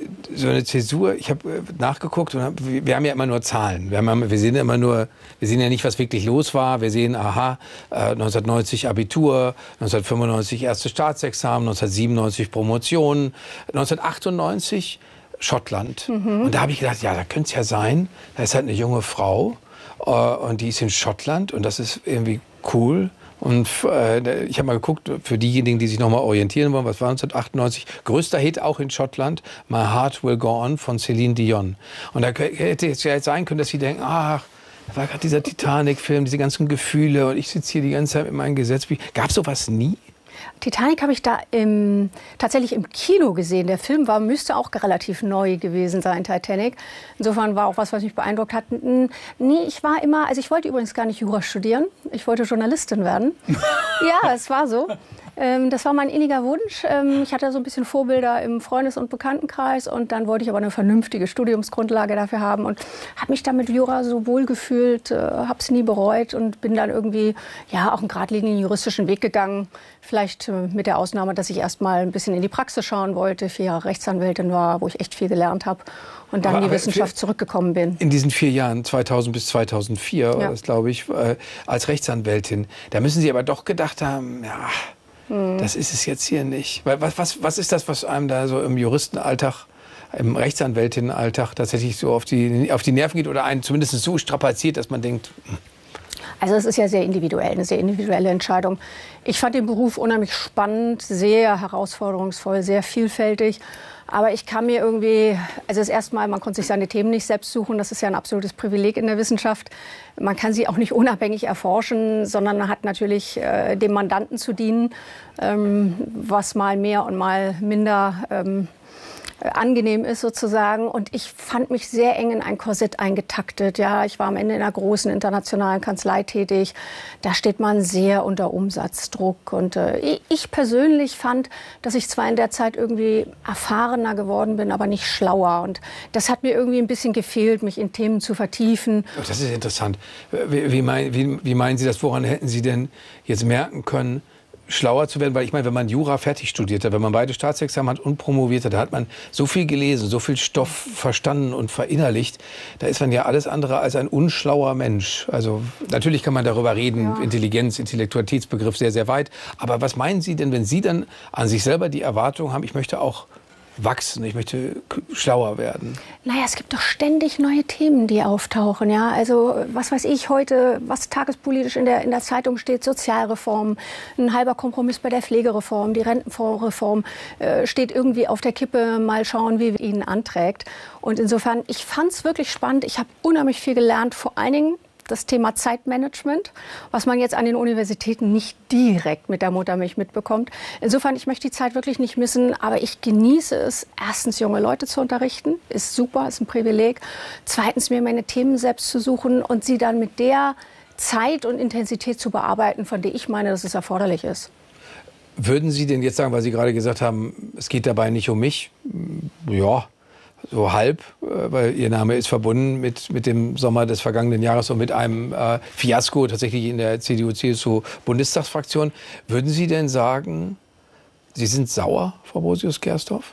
so eine Zäsur, ich habe nachgeguckt und hab, wir haben ja immer nur Zahlen. Wir, haben, wir sehen ja immer nur, wir sehen ja nicht, was wirklich los war. Wir sehen, aha, äh, neunzehnhundertneunzig Abitur, neunzehnhundertfünfundneunzig erste Staatsexamen, neunzehnhundertsiebenundneunzig Promotion, neunzehnhundertachtundneunzig Schottland. Mhm. Und da habe ich gedacht, ja, da könnte es ja sein, da ist halt eine junge Frau äh, und die ist in Schottland und das ist irgendwie cool. Und äh, ich habe mal geguckt, für diejenigen, die sich noch mal orientieren wollen, was war neunzehnhundertachtundneunzig? Größter Hit auch in Schottland, My Heart Will Go On von Celine Dion. Und da hätte es ja jetzt sein können, dass sie denken, ach, da war gerade dieser Titanic-Film, diese ganzen Gefühle und ich sitze hier die ganze Zeit mit meinem Gesetzbuch. Gab es sowas nie? Titanic habe ich da im, tatsächlich im Kino gesehen. Der Film war, müsste auch relativ neu gewesen sein, Titanic. Insofern war auch was, was mich beeindruckt hat. Nee, ich war immer, also ich wollte übrigens gar nicht Jura studieren. Ich wollte Journalistin werden. Ja, es war so. Das war mein inniger Wunsch. Ich hatte so ein bisschen Vorbilder im Freundes- und Bekanntenkreis und dann wollte ich aber eine vernünftige Studiumsgrundlage dafür haben und habe mich dann mit Jura so wohl gefühlt, habe es nie bereut und bin dann irgendwie ja auch einen geradlinigen juristischen Weg gegangen. Vielleicht mit der Ausnahme, dass ich erst mal ein bisschen in die Praxis schauen wollte, vier Jahre Rechtsanwältin war, wo ich echt viel gelernt habe und dann aber, in die Wissenschaft zurückgekommen bin. In diesen vier Jahren, zweitausend bis zweitausendvier, ja. Das glaube ich, äh, als Rechtsanwältin, da müssen Sie aber doch gedacht haben, ja, das ist es jetzt hier nicht. Was, was, was ist das, was einem da so im Juristenalltag, im Rechtsanwältinnenalltag tatsächlich so auf die, auf die Nerven geht oder einen zumindest so strapaziert, dass man denkt... Also es ist ja sehr individuell, eine sehr individuelle Entscheidung. Ich fand den Beruf unheimlich spannend, sehr herausforderungsvoll, sehr vielfältig. Aber ich kann mir irgendwie, also das erste Mal, man konnte sich seine Themen nicht selbst suchen. Das ist ja ein absolutes Privileg in der Wissenschaft. Man kann sie auch nicht unabhängig erforschen, sondern man hat natürlich äh, dem Mandanten zu dienen, ähm, was mal mehr und mal minder ähm, angenehm ist sozusagen. Und ich fand mich sehr eng in ein Korsett eingetaktet. Ja, ich war am Ende in einer großen internationalen Kanzlei tätig. Da steht man sehr unter Umsatzdruck. Und äh, ich persönlich fand, dass ich zwar in der Zeit irgendwie erfahrener geworden bin, aber nicht schlauer. Und das hat mir irgendwie ein bisschen gefehlt, mich in Themen zu vertiefen. Das ist interessant. Wie, wie, mein, wie, wie meinen Sie das? Woran hätten Sie denn jetzt merken können, schlauer zu werden, weil ich meine, wenn man Jura fertig studiert hat, wenn man beide Staatsexamen hat und promoviert hat, da hat man so viel gelesen, so viel Stoff verstanden und verinnerlicht, da ist man ja alles andere als ein unschlauer Mensch. Also natürlich kann man darüber reden, ja. Intelligenz, Intellektualitätsbegriff sehr, sehr weit. Aber was meinen Sie denn, wenn Sie dann an sich selber die Erwartung haben, ich möchte auch wachsen, ich möchte schlauer werden? Naja, es gibt doch ständig neue Themen, die auftauchen. Ja? Also was weiß ich heute, was tagespolitisch in der, in der Zeitung steht, Sozialreform, ein halber Kompromiss bei der Pflegereform, die Rentenfondsreform äh, steht irgendwie auf der Kippe, mal schauen, wie ihn anträgt. Und insofern, ich fand es wirklich spannend, ich habe unheimlich viel gelernt, vor allen Dingen das Thema Zeitmanagement, was man jetzt an den Universitäten nicht direkt mit der Muttermilch mitbekommt. Insofern, ich möchte die Zeit wirklich nicht missen, aber ich genieße es, erstens junge Leute zu unterrichten, ist super, ist ein Privileg. Zweitens, mir meine Themen selbst zu suchen und sie dann mit der Zeit und Intensität zu bearbeiten, von der ich meine, dass es erforderlich ist. Würden Sie denn jetzt sagen, weil Sie gerade gesagt haben, es geht dabei nicht um mich? Ja, so halb, weil Ihr Name ist verbunden mit, mit dem Sommer des vergangenen Jahres und mit einem äh, Fiasko tatsächlich in der C D U-C S U-Bundestagsfraktion. Würden Sie denn sagen, Sie sind sauer, Frau Brosius-Gersdorf?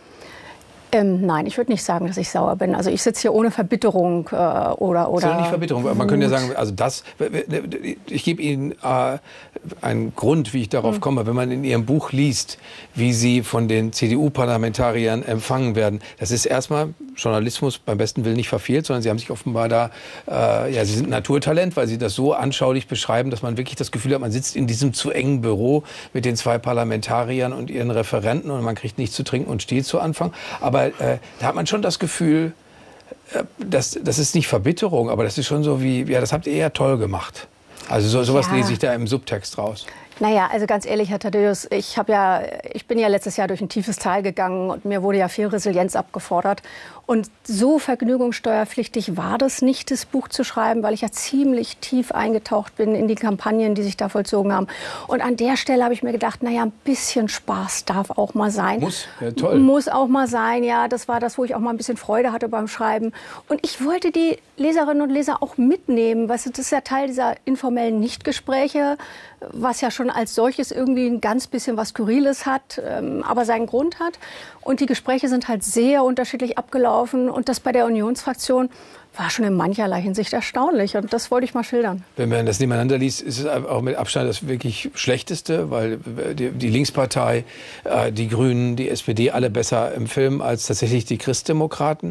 Ähm, nein, ich würde nicht sagen, dass ich sauer bin. Also ich sitze hier ohne Verbitterung äh, oder oder. Das ist nicht Verbitterung. Man könnte ja sagen, also das. Ich gebe Ihnen äh, einen Grund, wie ich darauf mhm. komme. Wenn man in Ihrem Buch liest, wie Sie von den C D U-Parlamentariern empfangen werden, das ist erstmal Journalismus beim besten Willen nicht verfehlt, sondern Sie haben sich offenbar da, äh, ja, Sie sind ein Naturtalent, weil Sie das so anschaulich beschreiben, dass man wirklich das Gefühl hat, man sitzt in diesem zu engen Büro mit den zwei Parlamentariern und ihren Referenten und man kriegt nichts zu trinken und steht zu Anfang. Aber äh, da hat man schon das Gefühl, äh, das, das ist nicht Verbitterung, aber das ist schon so wie, ja, das habt ihr ja toll gemacht. Also so, sowas ja. lese ich da im Subtext raus. Naja, also ganz ehrlich, Herr Thaddeus, ich, hab ja, ich bin ja letztes Jahr durch ein tiefes Tal gegangen und mir wurde ja viel Resilienz abgefordert. Und so vergnügungssteuerpflichtig war das nicht, das Buch zu schreiben, weil ich ja ziemlich tief eingetaucht bin in die Kampagnen, die sich da vollzogen haben. Und an der Stelle habe ich mir gedacht, naja, ein bisschen Spaß darf auch mal sein. Muss, ja, toll. Muss auch mal sein, ja. Das war das, wo ich auch mal ein bisschen Freude hatte beim Schreiben. Und ich wollte die Leserinnen und Leser auch mitnehmen. Weißt du, das ist ja Teil dieser informellen Nichtgespräche, was ja schon als solches irgendwie ein ganz bisschen was Skurriles hat, ähm, aber seinen Grund hat. Und die Gespräche sind halt sehr unterschiedlich abgelaufen. Und das bei der Unionsfraktion war schon in mancherlei Hinsicht erstaunlich. Und das wollte ich mal schildern. Wenn man das nebeneinander liest, ist es auch mit Abstand das wirklich Schlechteste, weil die, die Linkspartei, äh, die Grünen, die S P D alle besser im Film als tatsächlich die Christdemokraten.